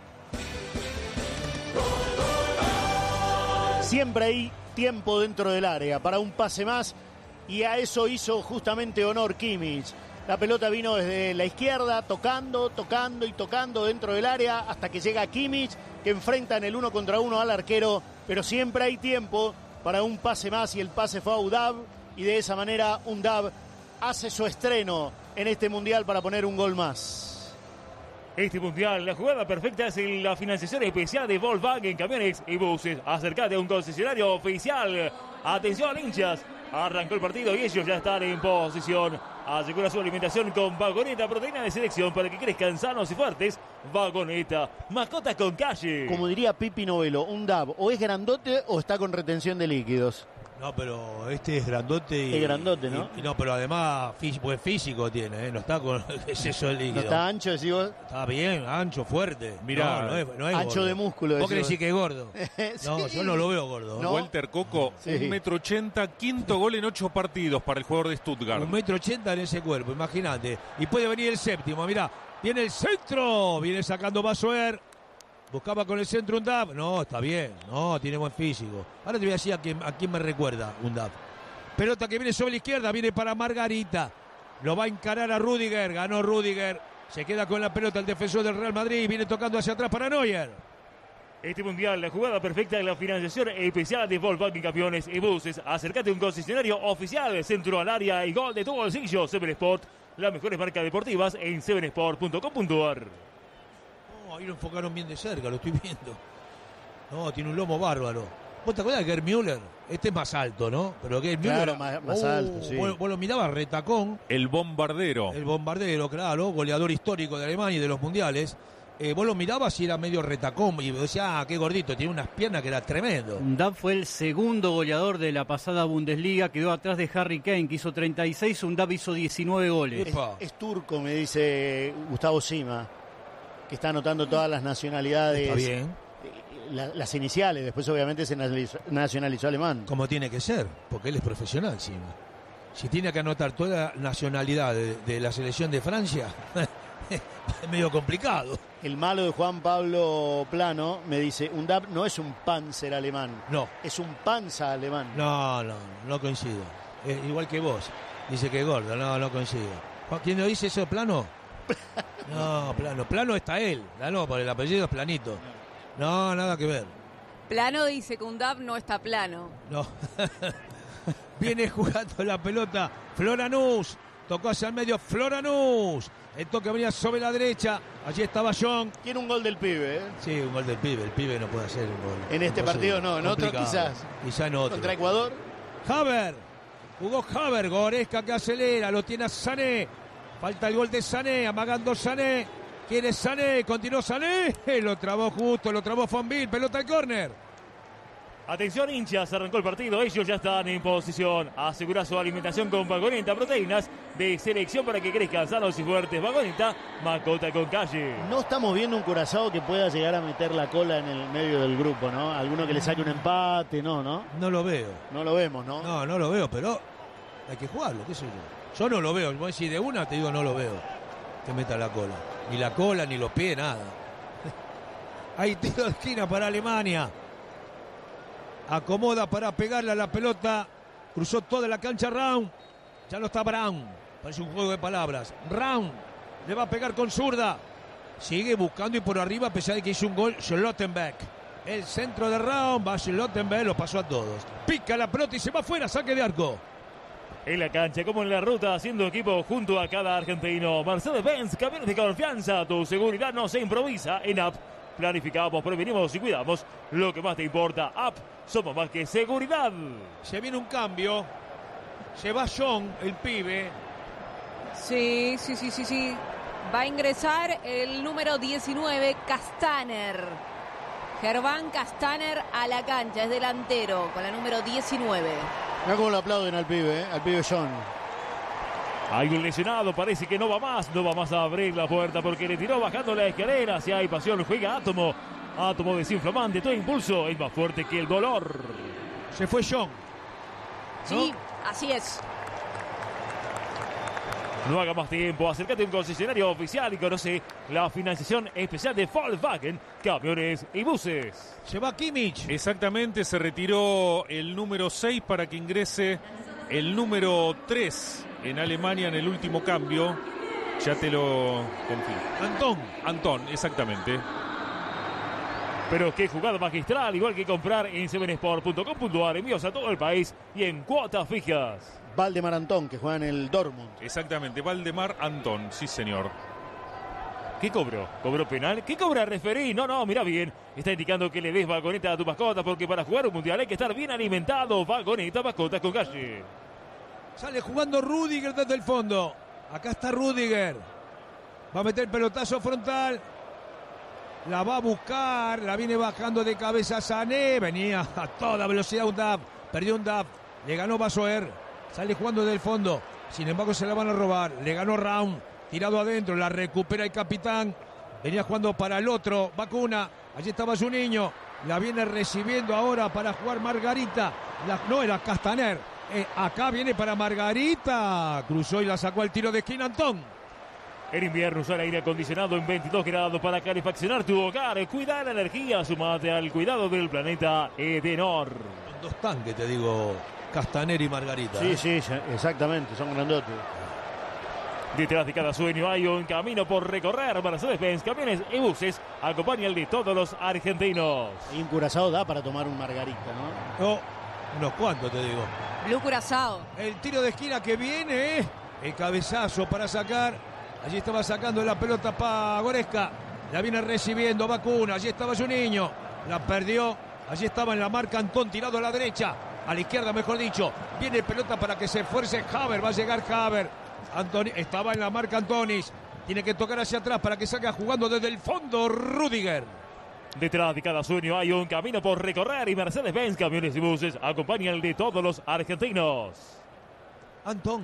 Siempre hay tiempo dentro del área para un pase más y a eso hizo justamente honor Kimmich. La pelota vino desde la izquierda, tocando, tocando y tocando dentro del área hasta que llega Kimmich, que enfrenta en el uno contra uno al arquero, pero siempre hay tiempo para un pase más y el pase fue a U D A B y de esa manera U D A B hace su estreno en este mundial para poner un gol más. Este mundial, la jugada perfecta es la financiación especial de Volkswagen Camiones y Buses. Acércate a un concesionario oficial. Atención, hinchas. Arrancó el partido y ellos ya están en posición. Asegura su alimentación con Vagoneta, proteína de selección para que crezcan sanos y fuertes. Vagoneta, mascota con calle. Como diría Pipi Novelo, un D A B o es grandote o está con retención de líquidos. No, pero este es grandote y... Es grandote, ¿no? Y, y no, pero además fí- buen físico tiene, ¿eh? No está con exceso de líquido. ¿No está ancho, decís vos? Está bien, ancho, fuerte. Mirá, no, no es, no es ancho gordo. de músculo, ¿Vos decís crees que es gordo? No, Sí. yo no lo veo gordo. No. Walter Coco, Sí. un metro ochenta, quinto gol en ocho partidos para el jugador de Stuttgart. Un metro ochenta en ese cuerpo, imagínate. Y puede venir el séptimo, mirá. Viene el centro, viene sacando Basoer. Buscaba con el centro un D A F. No, está bien, no, tiene buen físico. Ahora te voy a decir a quién, a quién me recuerda un D A F. Pelota que viene sobre la izquierda, viene para Margarita. Lo va a encarar a Rüdiger, ganó Rüdiger. Se queda con la pelota el defensor del Real Madrid, viene tocando hacia atrás para Neuer. Este mundial, la jugada perfecta de la financiación especial de Volkswagen Camiones y Buses. Acércate a un concesionario oficial, centro al área y gol de tu bolsillo. Seven Sport, las mejores marcas deportivas en seven sport punto com punto a r. Oh, ahí lo enfocaron bien de cerca, lo estoy viendo. No, tiene un lomo bárbaro. ¿Vos te acuerdas de Gerd Müller? Este es más alto, ¿no? Pero Gerd Müller... Claro, más, más oh, alto, sí. Vos, vos lo mirabas, retacón. El bombardero. El bombardero, claro, goleador histórico de Alemania y de los mundiales. Eh, vos lo mirabas y era medio retacón y decías, ah, qué gordito, tiene unas piernas que era tremendo. Undab fue el segundo goleador de la pasada Bundesliga, quedó atrás de Harry Kane, que hizo treinta y seis, Undab hizo diecinueve goles. Es, es turco, me dice Gustavo Sima, que está anotando todas las nacionalidades. Está bien. La, las iniciales, después obviamente se nacionalizó, nacionalizó alemán. Como tiene que ser, porque él es profesional, Sima. Si tiene que anotar toda la nacionalidad de, de la selección de Francia... es medio complicado. El malo de Juan Pablo Plano me dice, Undab no es un Panzer alemán. No. Es un Panza alemán. No, no, no coincido. Es igual que vos. Dice que es gordo. No, no coincido. ¿Quién lo dice eso, Plano? No, Plano. Plano está él. No, por el apellido es Planito. No, nada que ver. Plano dice que Undab no está plano. No. Viene jugando la pelota Floranús. Tocó hacia el medio Floranús. El toque venía sobre la derecha. Allí estaba John. Tiene un gol del pibe, ¿eh? Sí, un gol del pibe. El pibe no puede hacer un gol. En este partido no, en otro quizás. Quizá en otro. Contra Ecuador. Haver. Jugó Haver. Goretzka que acelera. Lo tiene a Sané. Falta el gol de Sané. Amagando Sané. Quiere Sané. Continuó Sané. Lo trabó justo. Lo trabó Fonville. Pelota al córner. Atención hinchas, arrancó el partido, ellos ya están en posición. Asegura su alimentación con Vagoneta, proteínas de selección para que crezcan sanos y fuertes. Vagoneta, mascota con calle. No estamos viendo un Curazao que pueda llegar a meter la cola en el medio del grupo, ¿no? Alguno que le saque un empate, no, ¿no? No lo veo. No lo vemos, ¿no? No, no lo veo, pero hay que jugarlo, qué sé yo. Yo no lo veo, vos decís de una, te digo no lo veo. Que meta la cola. Ni la cola, ni los pies, nada. Hay tiro de esquina para Alemania. Acomoda para pegarle a la pelota. Cruzó toda la cancha Raum. Ya no está Brown. Parece un juego de palabras. Raum le va a pegar con zurda. Sigue buscando y por arriba, a pesar de que hizo un gol, Schlottenbeck. El centro de Raum. Va Schlottenbeck, lo pasó a todos. Pica la pelota y se va afuera. Saque de arco. En la cancha, como en la ruta, haciendo equipo junto a cada argentino. Mercedes-Benz, camiones de confianza. Tu seguridad no se improvisa. En App planificamos, prevenimos y cuidamos lo que más te importa. App, somos más que seguridad. Se viene un cambio. Se va John, el pibe. Sí, sí, sí, sí, sí. Va a ingresar el número diecinueve, Castaner. Gerván Castaner a la cancha, es delantero con la número diecinueve. Mirá cómo lo aplauden al pibe, ¿eh? Al pibe John. Hay un lesionado, parece que no va más, no va más a abrir la puerta porque le tiró bajando la escalera. Si hay pasión, juega Átomo. Átomo desinflamante, todo impulso es más fuerte que el dolor. Se fue John. Sí, ¿no? Así es. No haga más tiempo, acércate a un concesionario oficial y conoce la financiación especial de Volkswagen, camiones y buses. Se va Kimmich. Exactamente, se retiró el número seis para que ingrese el número tres en Alemania en el último cambio. Ya te lo confirmo. Antón. Antón, exactamente. Pero qué jugada magistral, igual que comprar en seven sport punto com punto a r, envíos a todo el país y en cuotas fijas. Valdemar Antón, que juega en el Dortmund. Exactamente, Valdemar Antón, sí señor. ¿Qué cobró? ¿Cobró penal? ¿Qué cobra referí? No, no, mira bien. Está indicando que le des vagoneta a tu mascota porque para jugar un mundial hay que estar bien alimentado. Vagoneta, mascotas con calle. Sale jugando Rüdiger desde el fondo. Acá está Rüdiger. Va a meter el pelotazo frontal. La va a buscar. La viene bajando de cabeza Sané. Venía a toda velocidad Undab. Perdió Undab. Le ganó Basoer. Sale jugando desde el fondo. Sin embargo se la van a robar. Le ganó Raum. Tirado adentro. La recupera el capitán. Venía jugando para el otro. Vacuna. Allí estaba su niño. La viene recibiendo ahora para jugar Margarita. La, no, era Castaner. Eh, acá viene para Margarita. Cruzó y la sacó al tiro de esquina Antón. En invierno usa el aire acondicionado en veintidós grados para calefaccionar tu hogar. Cuida la energía. Sumate al cuidado del planeta Edenor. Son dos tanques, te digo. Castaner y Margarita. Sí, ¿eh? sí, exactamente. Son grandotes. Detrás de cada sueño hay un camino por recorrer. Mercedes-Benz Camiones y Buses acompaña el de todos los argentinos. Y un Curazao da para tomar un margarita, ¿no? No, unos cuantos te digo. Blue Curazao. El tiro de esquina que viene, ¿eh? El cabezazo para sacar. Allí estaba sacando la pelota para Goretzka. La viene recibiendo Vacuna. Allí estaba su niño. La perdió. Allí estaba en la marca Antón tirado a la derecha. A la izquierda, mejor dicho. Viene pelota para que se esfuerce Haver. Va a llegar Haver. Antoni, estaba en la marca Antonis. Tiene que tocar hacia atrás para que salga jugando desde el fondo Rüdiger. Detrás de cada sueño hay un camino por recorrer y Mercedes-Benz Camiones y Buses acompaña el de todos los argentinos. Antón.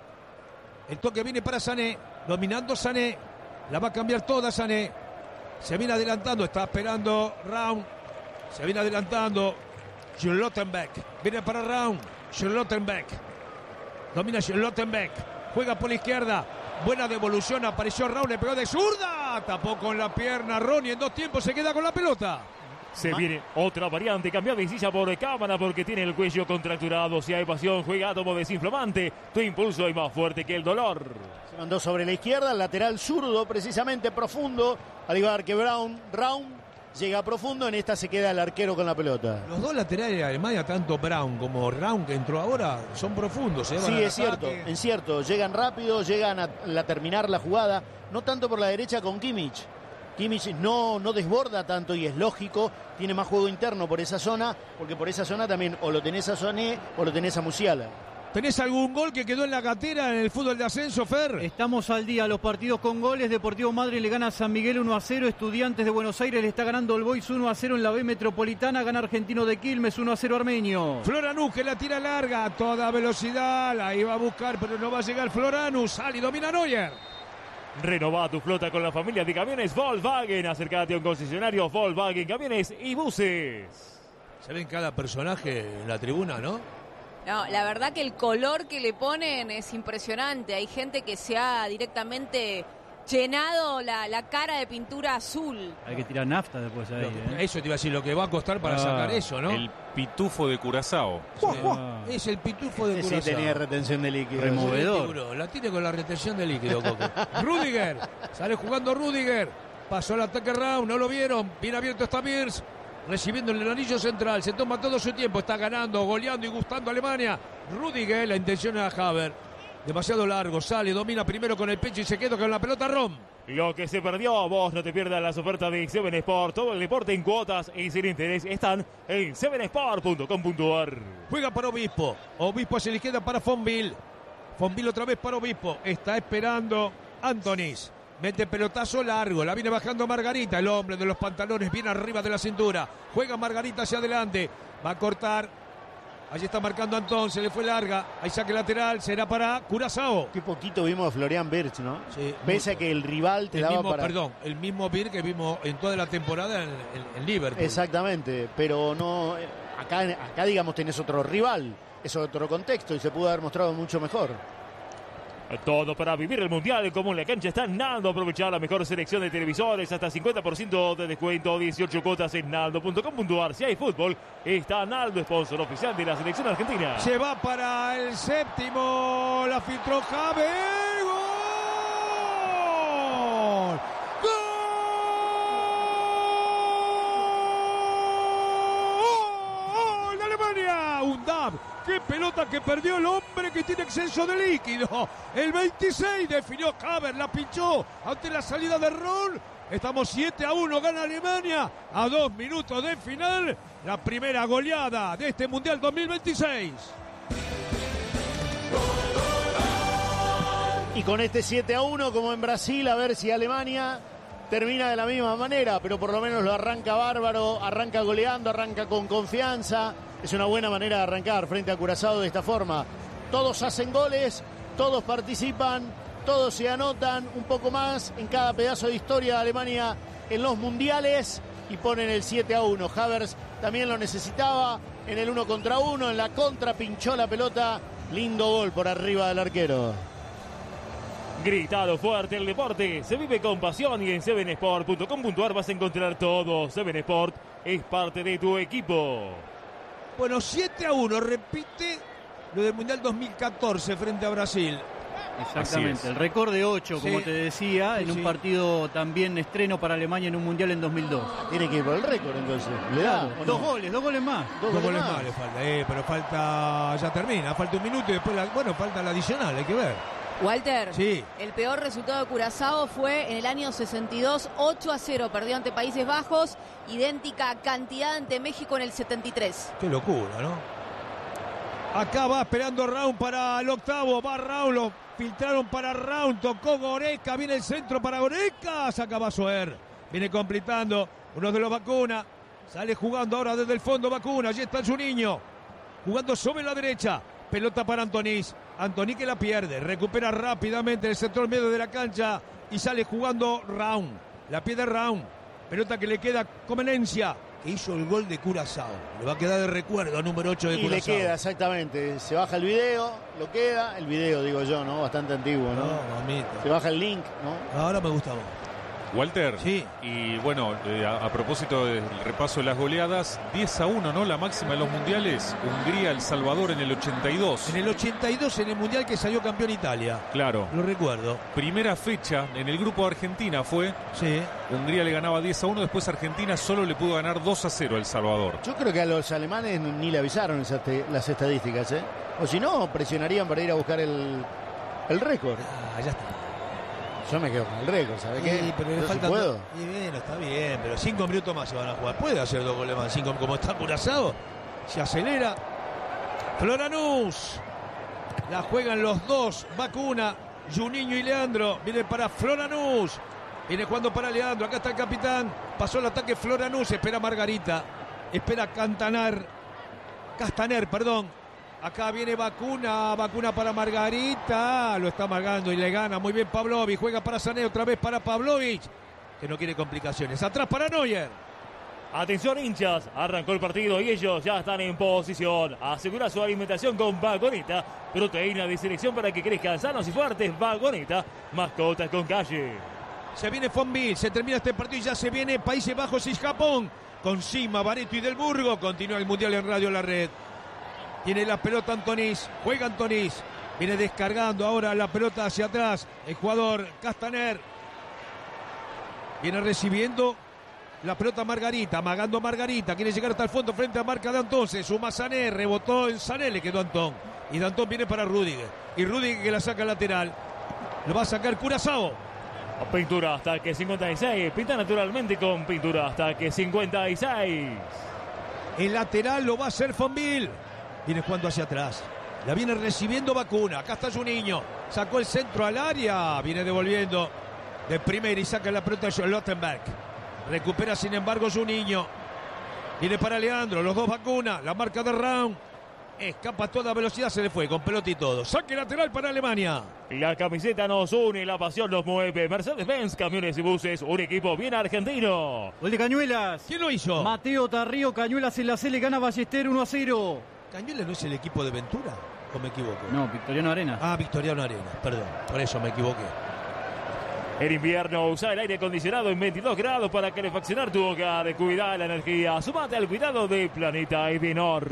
El toque viene para Sané. Dominando Sané. La va a cambiar toda Sané. Se viene adelantando. Está esperando Raum. Se viene adelantando Schlottenbeck. Viene para Raum. Schlottenbeck. Domina Schlottenbeck. Juega por la izquierda. Buena devolución. Apareció Raúl. Le pegó de zurda. Tapó con la pierna Ronnie. En dos tiempos se queda con la pelota. Se Ma viene otra variante. Cambiada de silla por cámara porque tiene el cuello contracturado. Si hay pasión, juega Átomo desinflamante. Tu impulso es más fuerte que el dolor. Se mandó sobre la izquierda. El lateral zurdo, precisamente profundo. Al igual que Brown. Raúl llega profundo. En esta se queda el arquero con la pelota. Los dos laterales de Alemania, tanto Brown como Raum, que entró ahora, son profundos. ¿eh? Sí, es cierto, es cierto. Llegan rápido, llegan a, a terminar la jugada. No tanto por la derecha con Kimmich. Kimmich no, no desborda tanto y es lógico. Tiene más juego interno por esa zona, porque por esa zona también o lo tenés a Sané o lo tenés a Musiala. ¿Tenés algún gol que quedó en la gatera en el fútbol de ascenso, Fer? Estamos al día, los partidos con goles. Deportivo Madrid le gana a San Miguel uno a cero. Estudiantes de Buenos Aires le está ganando el Boys uno a cero en la B Metropolitana. Gana Argentino de Quilmes uno a cero Armenio. Floranus que la tira larga a toda velocidad. La iba a buscar, pero no va a llegar Floranus. Sale y domina Neuer. Renova tu flota con la familia de camiones Volkswagen. Acércate a un concesionario Volkswagen Camiones y Buses. Se ven cada personaje en la tribuna, ¿no? No, la verdad que el color que le ponen es impresionante. Hay gente que se ha directamente llenado la, la cara de pintura azul. Hay que tirar nafta después ahí. Lo, ¿eh? Eso te iba a decir, lo que va a costar para ah, sacar eso, ¿no? El pitufo de Curazao. Sí. Ah. Es el pitufo de Curazao. Sí, tenía retención de líquido. Removedor. La tiene con la retención de líquido, Coco. Rüdiger. Sale jugando Rüdiger. Pasó el ataque Raúl, no lo vieron. Bien abierto está Mirs. Recibiendo el anillo central, se toma todo su tiempo, está ganando, goleando y gustando a Alemania. Rüdiger, la intención a Haver. Demasiado largo, sale, domina primero con el pecho y se queda con la pelota Rom. Lo que se perdió, vos no te pierdas las ofertas de Seven Sport. Todo el deporte en cuotas y sin interés están en seven sport punto com punto a r. Juega para Obispo. Obispo hacia la izquierda para Fonville. Fonville otra vez para Obispo. Está esperando Antonis. Mete pelotazo largo, la viene bajando Margarita, el hombre de los pantalones bien arriba de la cintura. Juega Margarita hacia adelante, va a cortar. Allí está marcando Antón, se le fue larga. Hay saque lateral, será para Curazao. Qué poquito vimos a Florian Wirtz, ¿no? Sí, pese mucho. a que el rival te el daba mismo, para... Perdón, el mismo Vir que vimos en toda la temporada en, en, en Liverpool. Exactamente, pero no... Acá, acá digamos tenés otro rival, es otro contexto y se pudo haber mostrado mucho mejor. Todo para vivir el Mundial como en la cancha está Naldo. Aprovechar la mejor selección de televisores, hasta cincuenta por ciento de descuento, dieciocho cuotas en naldo punto com punto a r. Si hay fútbol, está Naldo, sponsor oficial de la selección argentina. Se va para el séptimo, la filtró Haver. ¡Gol! ¡Gol de Alemania! Un dab. ¡Qué pelota que perdió el hombre que tiene exceso de líquido! El veintiséis definió Haver, la pinchó ante la salida de Ron. Estamos siete a uno, gana Alemania a dos minutos de final. La primera goleada de este Mundial dos mil veintiséis. Y con este siete a uno, como en Brasil, a ver si Alemania termina de la misma manera, pero por lo menos lo arranca bárbaro, arranca goleando, arranca con confianza. Es una buena manera de arrancar frente a Curazao de esta forma. Todos hacen goles, todos participan, todos se anotan un poco más en cada pedazo de historia de Alemania en los mundiales y ponen el siete a uno. Havertz también lo necesitaba en el uno contra uno, en la contra pinchó la pelota. Lindo gol por arriba del arquero. Gritado fuerte el deporte, se vive con pasión y en seven sport punto com punto a r vas a encontrar todo. Seven Sport es parte de tu equipo. Bueno, siete a uno, repite lo del Mundial dos mil catorce frente a Brasil. Exactamente, el récord de ocho, como Sí. te decía, Sí, en un sí. partido también estreno para Alemania en un mundial en dos mil dos. Tiene que ir por el récord entonces. ¿Le da? ¿o Dos no? goles, dos goles más. Dos Dos goles goles más. más le falta, eh, pero falta, ya termina, falta un minuto y después, la- bueno, falta la adicional, hay que ver. Walter, Sí. el peor resultado de Curazao fue en el año sesenta y dos, ocho a cero, perdió ante Países Bajos, idéntica cantidad ante México en el setenta y tres. Qué locura, ¿no? Acá va esperando Raúl para el octavo, va Raúl, lo filtraron para Raúl, tocó Goreca, viene el centro para Goreca, saca Basuer, viene completando uno de los Vacuna, sale jugando ahora desde el fondo Vacuna, allí está su niño, jugando sobre la derecha, pelota para Antonís, Antoní que la pierde, recupera rápidamente el sector medio de la cancha y sale jugando Raúl, la pierde Raúl, pelota que le queda Comenencia, que hizo el gol de Curazao, le va a quedar de recuerdo al número ocho de Y le Curazao. queda, exactamente. Se baja el video, lo queda. El video, digo yo, ¿no? Bastante antiguo, ¿no? No, mamita. Se baja el link, ¿no? Ahora me gusta vos. Walter. Sí. Y bueno, eh, a, a propósito del repaso de las goleadas, diez a uno, ¿no? La máxima de los mundiales. Hungría, El Salvador en el ochenta y dos. En el ochenta y dos, en el Mundial que salió campeón Italia. Claro. Lo recuerdo. Primera fecha en el grupo de Argentina fue. Sí. Hungría le ganaba diez a uno, después Argentina solo le pudo ganar dos a cero a El Salvador. Yo creo que a los alemanes ni le avisaron esas te- las estadísticas, ¿eh? O si no, presionarían para ir a buscar el, el récord. Ah, ya está. Yo me quedo con el récord, ¿sabes qué? Sí, pero le Yo sí faltan puedo. dos- Y bueno, está bien, pero cinco minutos más se van a jugar. Puede hacer dos goles más. Cinco, como está Curazao, se acelera. Floranús. La juegan los dos. Vacuna, Juninho y Leandro. Viene para Floranús. Viene jugando para Leandro. Acá está el capitán. Pasó el ataque Floranús. Espera Margarita. Espera Cantanar. Castaner, perdón. Acá viene Vacuna. Vacuna para Margarita. Lo está amargando y le gana muy bien Pavlovic. Juega para Sané. Otra vez para Pavlovic. Que no quiere complicaciones. Atrás para Neuer. Atención hinchas, arrancó el partido y ellos ya están en posición. Asegura su alimentación con Vagoneta, proteína de selección para que crezcan sanos y fuertes. Vagoneta, mascotas con calle. Se viene Fonville, se termina este partido y ya se viene Países Bajos y Japón. Con Sima, Bareto y Del Burgo. Continúa el Mundial en Radio La Red. Tiene la pelota Antonís, juega Antonís. Viene descargando ahora la pelota hacia atrás. El jugador Castaner. Viene recibiendo la pelota Margarita, amagando Margarita. Quiere llegar hasta el fondo frente a marca de Antón. Se suma Sané, rebotó en Sané, le quedó Antón. Y de Antón viene para Rüdiger. Y Rüdiger que la saca lateral. Lo va a sacar Curazao. Pintura hasta que cincuenta y seis, pinta naturalmente con pintura hasta que cincuenta y seis. El lateral lo va a hacer Fonville. Viene jugando hacia atrás. La viene recibiendo Vacuna. Acá está su niño. Sacó el centro al área. Viene devolviendo de primera y saca la pelota Schlottenberg. Recupera sin embargo su niño. Viene para Leandro. Los dos Vacuna. La marca de Raúl. Escapa a toda velocidad. Se le fue con pelota y todo. Saque lateral para Alemania. La camiseta nos une, la pasión nos mueve. Mercedes-Benz, camiones y buses, un equipo bien argentino. Gol de Cañuelas. ¿Quién lo hizo? Mateo Tarrío, Cañuelas en la C, le gana Ballester uno a cero. ¿Cañuelas no es el equipo de Ventura? ¿O me equivoco? No, Victoriano Arena. Ah, Victoriano Arena. Perdón. Por eso me equivoqué. En invierno usa el aire acondicionado en veintidós grados para calefaccionar tu hogar. Cuida la energía. Sumate al cuidado de Planeta Edenor.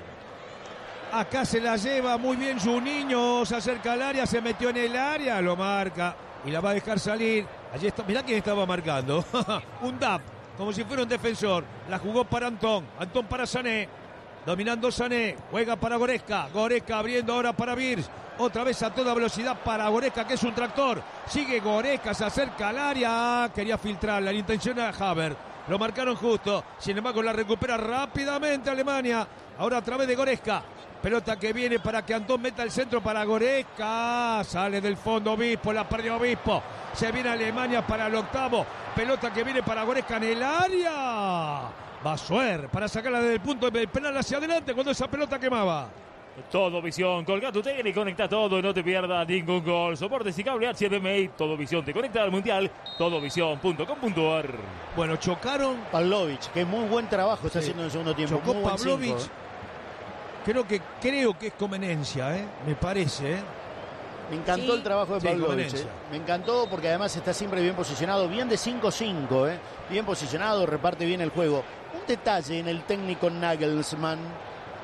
Acá se la lleva muy bien Juninho, se acerca al área, se metió en el área, lo marca y la va a dejar salir. Allí está, mirá quién estaba marcando. Un D A P, como si fuera un defensor. La jugó para Antón, Antón para Sané. Dominando Sané, juega para Goretzka. Goretzka abriendo ahora para Virs. Otra vez a toda velocidad para Goretzka, que es un tractor. Sigue Goretzka, se acerca al área. Quería filtrar, la intención era Havertz. Lo marcaron justo. Sin embargo, la recupera rápidamente Alemania. Ahora a través de Goretzka. Pelota que viene para que Antón meta el centro para Goretzka. Sale del fondo Obispo, la perdió Obispo. Se viene Alemania para el octavo. Pelota que viene para Goretzka en el área. Basuer para sacarla desde el punto del penal hacia adelante cuando esa pelota quemaba. Todo Visión, colga tu tele y conecta todo, no te pierdas ningún gol. Soportes y cable H D M I, Todo Visión te conecta al Mundial, todovisión punto com punto a r. Bueno, chocaron. Pavlovic, que muy buen trabajo está Sí. haciendo en el segundo tiempo. Chocó Muy buen Pavlovic. cinco, ¿eh? Creo que creo que es conveniencia, ¿eh? Me parece, ¿eh? Me encantó Sí. el trabajo de Sí, Pavlovic. conveniencia. eh. Me encantó porque además está siempre bien posicionado, bien de cinco cinco, ¿eh? Bien posicionado, reparte bien el juego. Un detalle en el técnico Nagelsmann,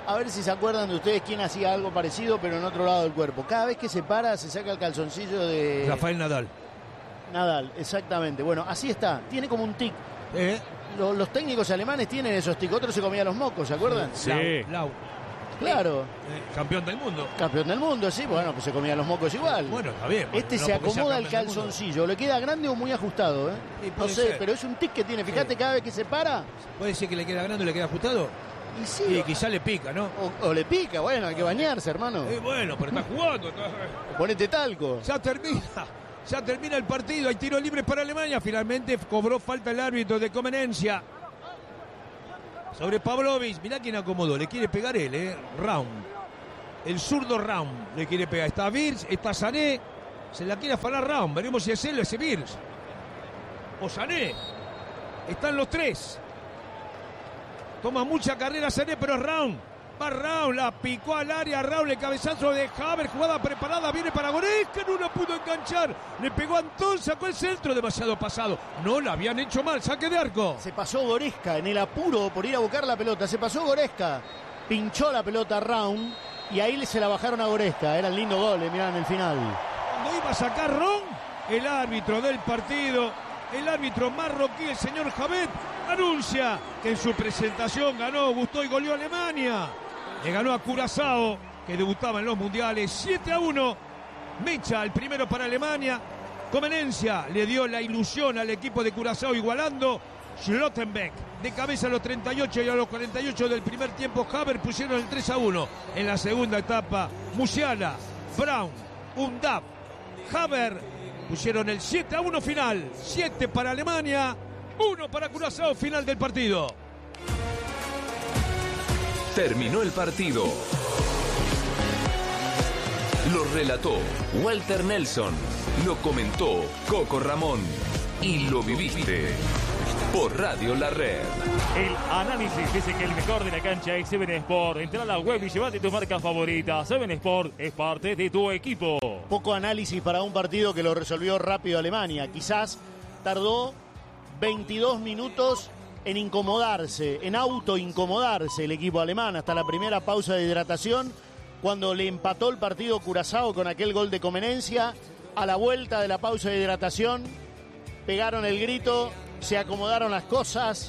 A ver si se acuerdan de ustedes quién hacía algo parecido, pero en otro lado del cuerpo. Cada vez que se para, se saca el calzoncillo de... Rafael Nadal. Nadal, exactamente. Bueno, así está. Tiene como un tic. ¿Eh? Los, los técnicos alemanes tienen esos tics. Otros se comían los mocos, ¿se acuerdan? Sí. Lau, Lau. Claro. Eh, campeón del mundo. Campeón del mundo, sí. Bueno, pues se comían los mocos igual. Bueno, está bien. Bueno, Este no se porque sea acomoda el campeón del mundo. calzoncillo. ¿Le queda grande o muy ajustado? ¿eh? Sí, No puede sé, ser. pero es un tic que tiene. Fíjate, Sí. cada vez que se para. ¿Puede decir que le queda grande o le queda ajustado? Y sí. Y quizá le pica, ¿no? O, o le pica. Bueno, hay que bañarse, hermano. Eh, bueno, pero está jugando. está- Ponete talco. Ya termina. Ya termina el partido. Hay tiro libre para Alemania. Finalmente cobró falta el árbitro de Comenencia. Sobre Pavlovic. Mirá quién acomodó. Le quiere pegar él, ¿eh? Raum. El zurdo Raum le quiere pegar. Está Virz, está Sané. Se la quiere afanar Raum. Veremos si es él o ese Virz. O Sané. Están los tres. Toma mucha carrera Sané, pero es Raum. Va Raum, la picó al área. Raum, el cabezazo de Haver. Jugada preparada, viene para Goretzka. No la pudo enganchar. Le pegó a Antón, sacó el centro. Demasiado pasado. No la habían hecho mal. Saque de arco. Se pasó Goretzka en el apuro por ir a buscar la pelota. Se pasó Goretzka. Pinchó la pelota a Raum. Y ahí se la bajaron a Goretzka. Era el lindo gol, eh, mirá en el final. Cuando iba a sacar Ron, el árbitro del partido, el árbitro marroquí, el señor Javet, anuncia que en su presentación ganó, gustó y goleó a Alemania. Le ganó a Curazao, que debutaba en los mundiales, siete a uno. Mecha, el primero para Alemania. Comenencia le dio la ilusión al equipo de Curazao igualando. Schlottenbeck de cabeza a los treinta y ocho y a los cuarenta y ocho del primer tiempo. Haver pusieron el tres a uno. En la segunda etapa, Musiala, Brown, Undab, Haver pusieron el siete a uno final. siete para Alemania, uno para Curazao, final del partido. Terminó el partido. Lo relató Walter Nelson. Lo comentó Coco Ramón. Y lo viviste por Radio La Red. El análisis dice que el mejor de la cancha es Seven Sport. Entra a la web y llévate tu marca favorita. Seven Sport es parte de tu equipo. Poco análisis para un partido que lo resolvió rápido Alemania. Quizás tardó veintidós minutos en incomodarse, en autoincomodarse el equipo alemán hasta la primera pausa de hidratación, cuando le empató el partido Curazao con aquel gol de Comenencia. A la vuelta de la pausa de hidratación pegaron el grito, se acomodaron las cosas.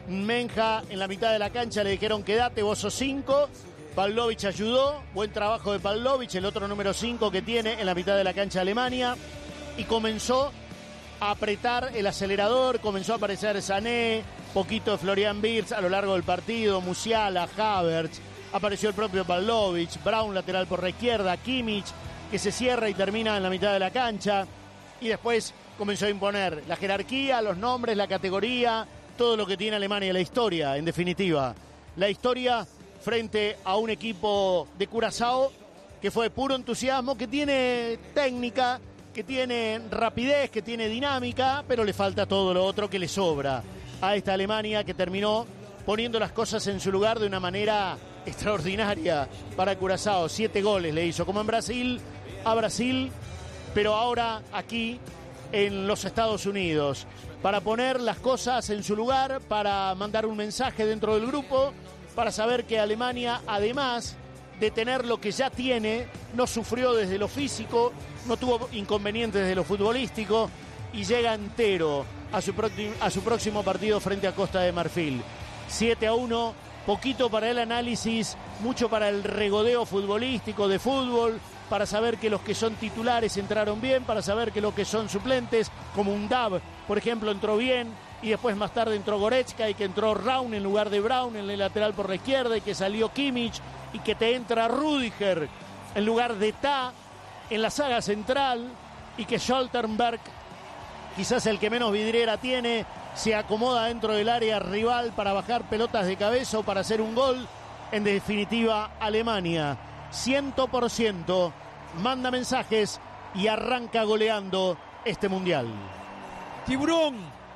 Menja en la mitad de la cancha le dijeron quédate, vos sos cinco. Pavlovic ayudó, buen trabajo de Pavlovic, el otro número cinco que tiene en la mitad de la cancha Alemania. Y comenzó a apretar el acelerador, comenzó a aparecer Sané, poquito de Florian Wirtz a lo largo del partido, Musiala, Havertz, apareció el propio Pavlovic, Brown lateral por la izquierda, Kimmich que se cierra y termina en la mitad de la cancha. Y después comenzó a imponer la jerarquía, los nombres, la categoría, todo lo que tiene Alemania, la historia, en definitiva. La historia frente a un equipo de Curazao que fue puro entusiasmo, que tiene técnica, que tiene rapidez, que tiene dinámica, pero le falta todo lo otro que le sobra a esta Alemania, que terminó poniendo las cosas en su lugar de una manera extraordinaria para Curazao. Siete goles le hizo, como en Brasil, a Brasil, pero ahora aquí en los Estados Unidos, para poner las cosas en su lugar, para mandar un mensaje dentro del grupo, para saber que Alemania, además de tener lo que ya tiene, no sufrió desde lo físico, no tuvo inconvenientes desde lo futbolístico y llega entero a su, a su próximo partido frente a Costa de Marfil. siete a uno, poquito para el análisis, mucho para el regodeo futbolístico de fútbol, para saber que los que son titulares entraron bien, para saber que los que son suplentes, como Undab, por ejemplo, entró bien, y después más tarde entró Goretzka y que entró Raum en lugar de Brown en el lateral por la izquierda, y que salió Kimmich, y que te entra Rüdiger en lugar de Ta en la saga central, y que Schlottenbeck, quizás el que menos vidriera tiene, se acomoda dentro del área rival para bajar pelotas de cabeza o para hacer un gol. En definitiva, Alemania cien por ciento manda mensajes y arranca goleando este mundial. Tiburón,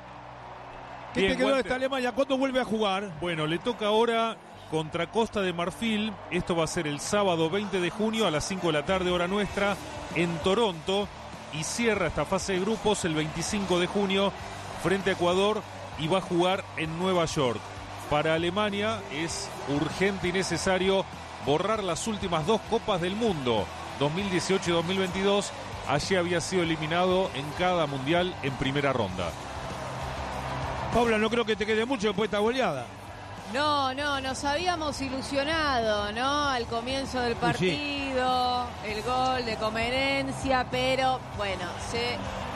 ¿qué Bien, te quedó de Walter. esta Alemania? ¿Cuándo vuelve a jugar? Bueno, le toca ahora contra Costa de Marfil. Esto va a ser el sábado veinte de junio a las cinco de la tarde, hora nuestra, en Toronto. Y cierra esta fase de grupos el veinticinco de junio frente a Ecuador y va a jugar en Nueva York. para Alemania es urgente y necesario borrar las últimas dos Copas del Mundo, dos mil dieciocho y dos mil veintidós. Allí había sido eliminado en cada mundial en primera ronda. Paula, no creo que te quede mucho después de esta goleada. No, no, nos habíamos ilusionado, ¿no? Al comienzo del partido, sí. El gol de Comerencia, pero bueno, se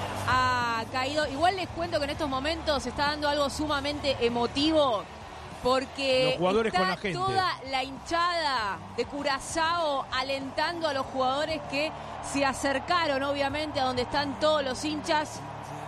ha caído. Igual les cuento que en estos momentos se está dando algo sumamente emotivo, porque los jugadores está con la gente. Toda la hinchada de Curazao alentando a los jugadores que se acercaron, obviamente, a donde están todos los hinchas,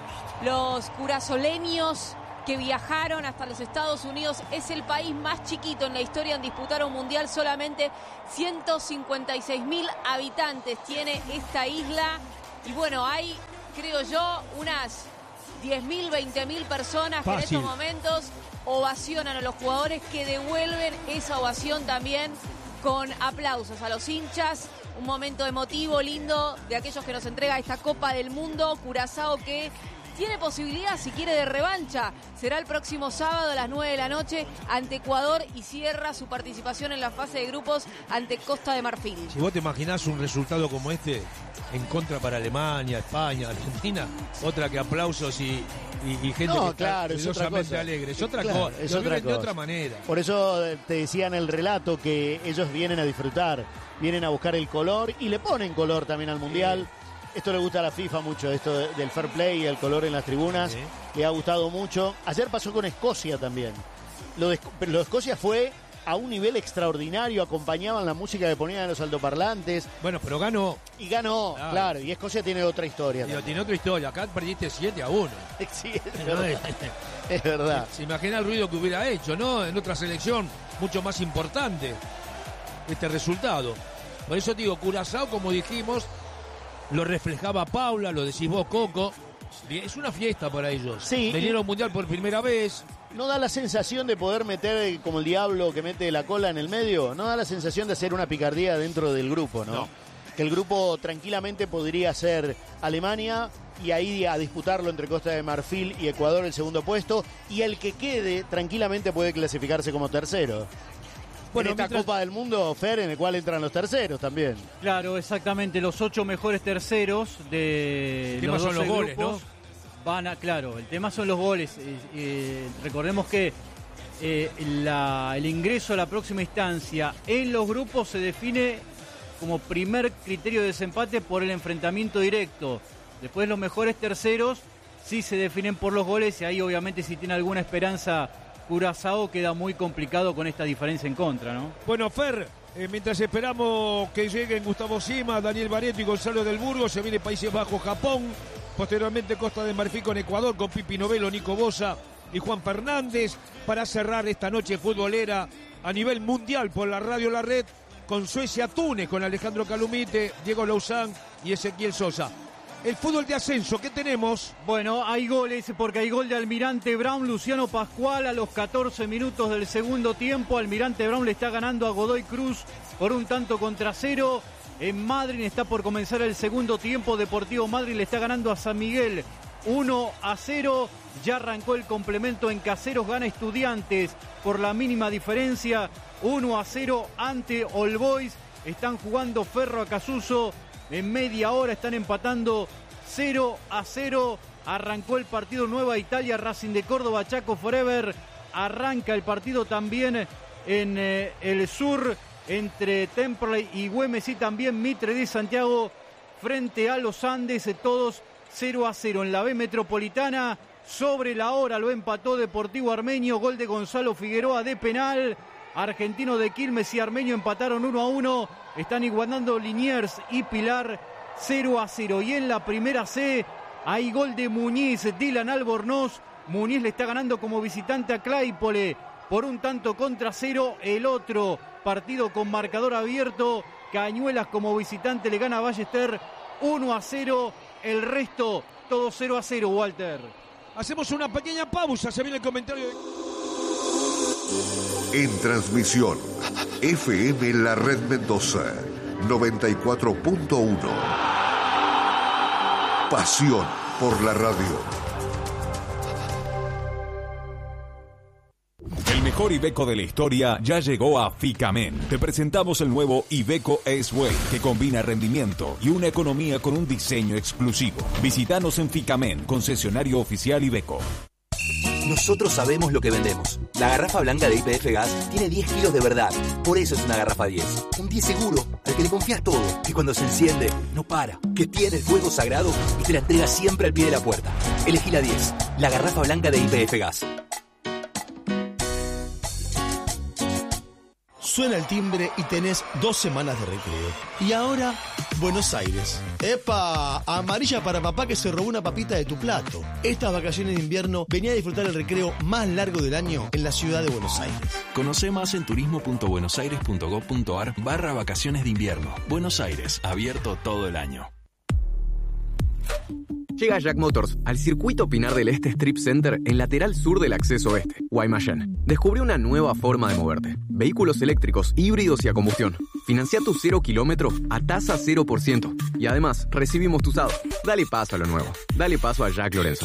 los curazoleños que viajaron hasta los Estados Unidos. Es el país más chiquito en la historia en disputar un mundial. Solamente ciento cincuenta y seis mil habitantes tiene esta isla. Y bueno, hay, creo yo, unas diez mil, veinte mil personas que en estos momentos ovacionan a los jugadores, que devuelven esa ovación también con aplausos a los hinchas. Un momento emotivo, lindo, de aquellos que nos entrega esta Copa del Mundo. Curazao que tiene posibilidad, si quiere, de revancha. Será el próximo sábado a las nueve de la noche ante Ecuador y cierra su participación en la fase de grupos ante Costa de Marfil. Si vos te imaginás un resultado como este, en contra para Alemania, España, Argentina, otra que aplausos y, y, y gente no, que claro, está es otra cosa. alegre. Es otra claro, cosa, es lo otra viven cosa. de otra manera. Por eso te decía en el relato que ellos vienen a disfrutar, vienen a buscar el color y le ponen color también al Mundial. Sí. Esto le gusta a la FIFA mucho, esto del fair play y el color en las tribunas. Sí. Le ha gustado mucho. Ayer pasó con Escocia también. Lo de, lo de Escocia fue a un nivel extraordinario. Acompañaban la música que ponían en los altoparlantes. Bueno, pero ganó. Y ganó, claro. claro y Escocia tiene otra historia. Digo, tiene otra historia. Acá perdiste siete a uno. Sí, es verdad. Es verdad. Se, se imagina el ruido que hubiera hecho, ¿no? En otra selección mucho más importante este resultado. Por eso digo, Curazao, como dijimos, lo reflejaba Paula, lo decís vos, Coco. Es una fiesta para ellos. Sí. Vinieron mundial por primera vez. ¿No da la sensación de poder meter, como el diablo que mete la cola en el medio? ¿No da la sensación de hacer una picardía dentro del grupo, no? no. Que el grupo tranquilamente podría ser Alemania y ahí a disputarlo entre Costa de Marfil y Ecuador el segundo puesto, y el que quede tranquilamente puede clasificarse como tercero. Bueno, en esta mientras... Copa del Mundo, Fer, en el cual entran los terceros también. Claro, exactamente, los ocho mejores terceros de el tema los son los goles, grupos, ¿no? Van a, claro, el tema son los goles. Eh, eh, recordemos que eh, la, el ingreso a la próxima instancia en los grupos se define como primer criterio de desempate por el enfrentamiento directo. Después los mejores terceros sí se definen por los goles, y ahí obviamente si tiene alguna esperanza Curazao queda muy complicado con esta diferencia en contra, ¿no? Bueno, Fer, eh, mientras esperamos que lleguen Gustavo Sima, Daniel Barreto y Gonzalo del Burgo, se viene Países Bajos, Japón, posteriormente Costa de Marfil con Ecuador, con Pipi Novelo, Nico Bosa y Juan Fernández, para cerrar esta noche futbolera a nivel mundial por la radio La Red, con Suecia-Túnez, con Alejandro Calumite, Diego Lauzán y Ezequiel Sosa. El fútbol de ascenso, ¿qué tenemos? Bueno, hay goles porque hay gol de Almirante Brown, Luciano Pascual a los catorce minutos del segundo tiempo. Almirante Brown le está ganando a Godoy Cruz por un tanto contra cero. En Madrid está por comenzar el segundo tiempo. Deportivo Madrid le está ganando a San Miguel uno a cero. Ya arrancó el complemento en Caseros, gana Estudiantes por la mínima diferencia. uno a cero ante All Boys. Están jugando Ferro Acasuso. En media hora están empatando cero a cero. Arrancó el partido Nueva Italia, Racing de Córdoba, Chaco Forever. Arranca el partido también en eh, el sur entre Temperley y Güemes, y también Mitre de Santiago frente a los Andes. Todos cero a cero. En la B Metropolitana, sobre la hora lo empató Deportivo Armenio. Gol de Gonzalo Figueroa de penal. Argentino de Quilmes y Armenio empataron uno a uno. Están igualando Liniers y Pilar cero a cero. Y en la primera C hay gol de Muñiz, Dylan Albornoz. Muñiz le está ganando como visitante a Claypole por un tanto contra cero. El otro partido con marcador abierto, Cañuelas como visitante le gana a Ballester uno a cero. El resto todo cero a cero, Walter. Hacemos una pequeña pausa, se viene el comentario de... En transmisión, F M La Red Mendoza, noventa y cuatro punto uno. Pasión por la radio. El mejor mejor Iveco de la historia ya llegó a Ficamen. Te presentamos el nuevo Iveco S-Way, que combina rendimiento y una economía con un diseño exclusivo. Visítanos en Ficamen, concesionario oficial Iveco. Nosotros sabemos lo que vendemos. La garrafa blanca de Y P F Gas tiene diez kilos de verdad. Por eso es una garrafa diez. Un diez seguro, al que le confías todo. Que cuando se enciende, no para. Que tiene el fuego sagrado y te la entrega siempre al pie de la puerta. Elegí la diez. La garrafa blanca de Y P F Gas. Suena el timbre y tenés dos semanas de recreo. Y ahora, Buenos Aires. ¡Epa! Amarilla para papá que se robó una papita de tu plato. Estas vacaciones de invierno venía a disfrutar el recreo más largo del año en la ciudad de Buenos Aires. Conoce más en turismo.buenosaires.gov.ar barra vacaciones de invierno. Buenos Aires, abierto todo el año. Llega Jack Motors al circuito Pinar del Este Strip Center en lateral sur del acceso oeste, Guaymallén. Descubre una nueva forma de moverte. Vehículos eléctricos, híbridos y a combustión. Financia tu cero kilómetro a tasa cero por ciento. Y además, recibimos tu usado. Dale paso a lo nuevo. Dale paso a Jack Lorenzo.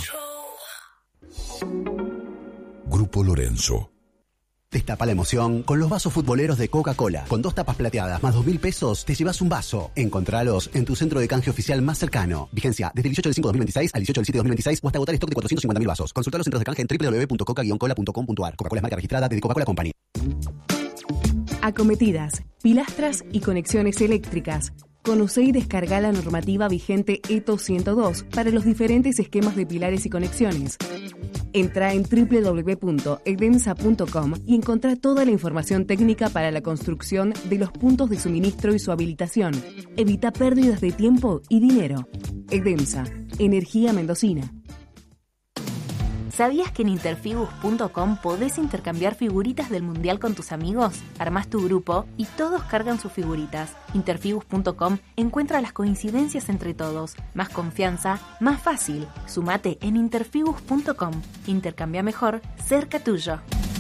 Grupo Lorenzo. Destapa la emoción con los vasos futboleros de Coca-Cola. Con dos tapas plateadas más dos mil pesos, te llevas un vaso. Encontralos en tu centro de canje oficial más cercano. Vigencia desde el dieciocho del cinco de dos mil veintiséis al dieciocho del siete de dos mil veintiséis o hasta agotar stock de cuatrocientos cincuenta mil vasos. Consulta los centros de canje en doble u doble u doble u punto coca guion cola punto com punto a r. Coca-Cola es marca registrada de Coca-Cola Company. Acometidas, pilastras y conexiones eléctricas. Conoce y descarga la normativa vigente E T O ciento dos para los diferentes esquemas de pilares y conexiones. Entra en doble u doble u doble u punto edemsa punto com y encontrá toda la información técnica para la construcción de los puntos de suministro y su habilitación. Evita pérdidas de tiempo y dinero. Edemsa, energía mendocina. ¿Sabías que en interfibus punto com podés intercambiar figuritas del Mundial con tus amigos? Armás tu grupo y todos cargan sus figuritas. interfibus punto com encuentra las coincidencias entre todos. Más confianza, más fácil. Sumate en interfibus punto com. Intercambia mejor, cerca tuyo.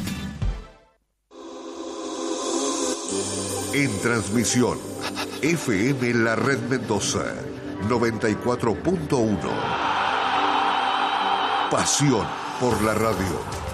En transmisión, F M La Red Mendoza, noventa y cuatro punto uno. Pasión por la radio.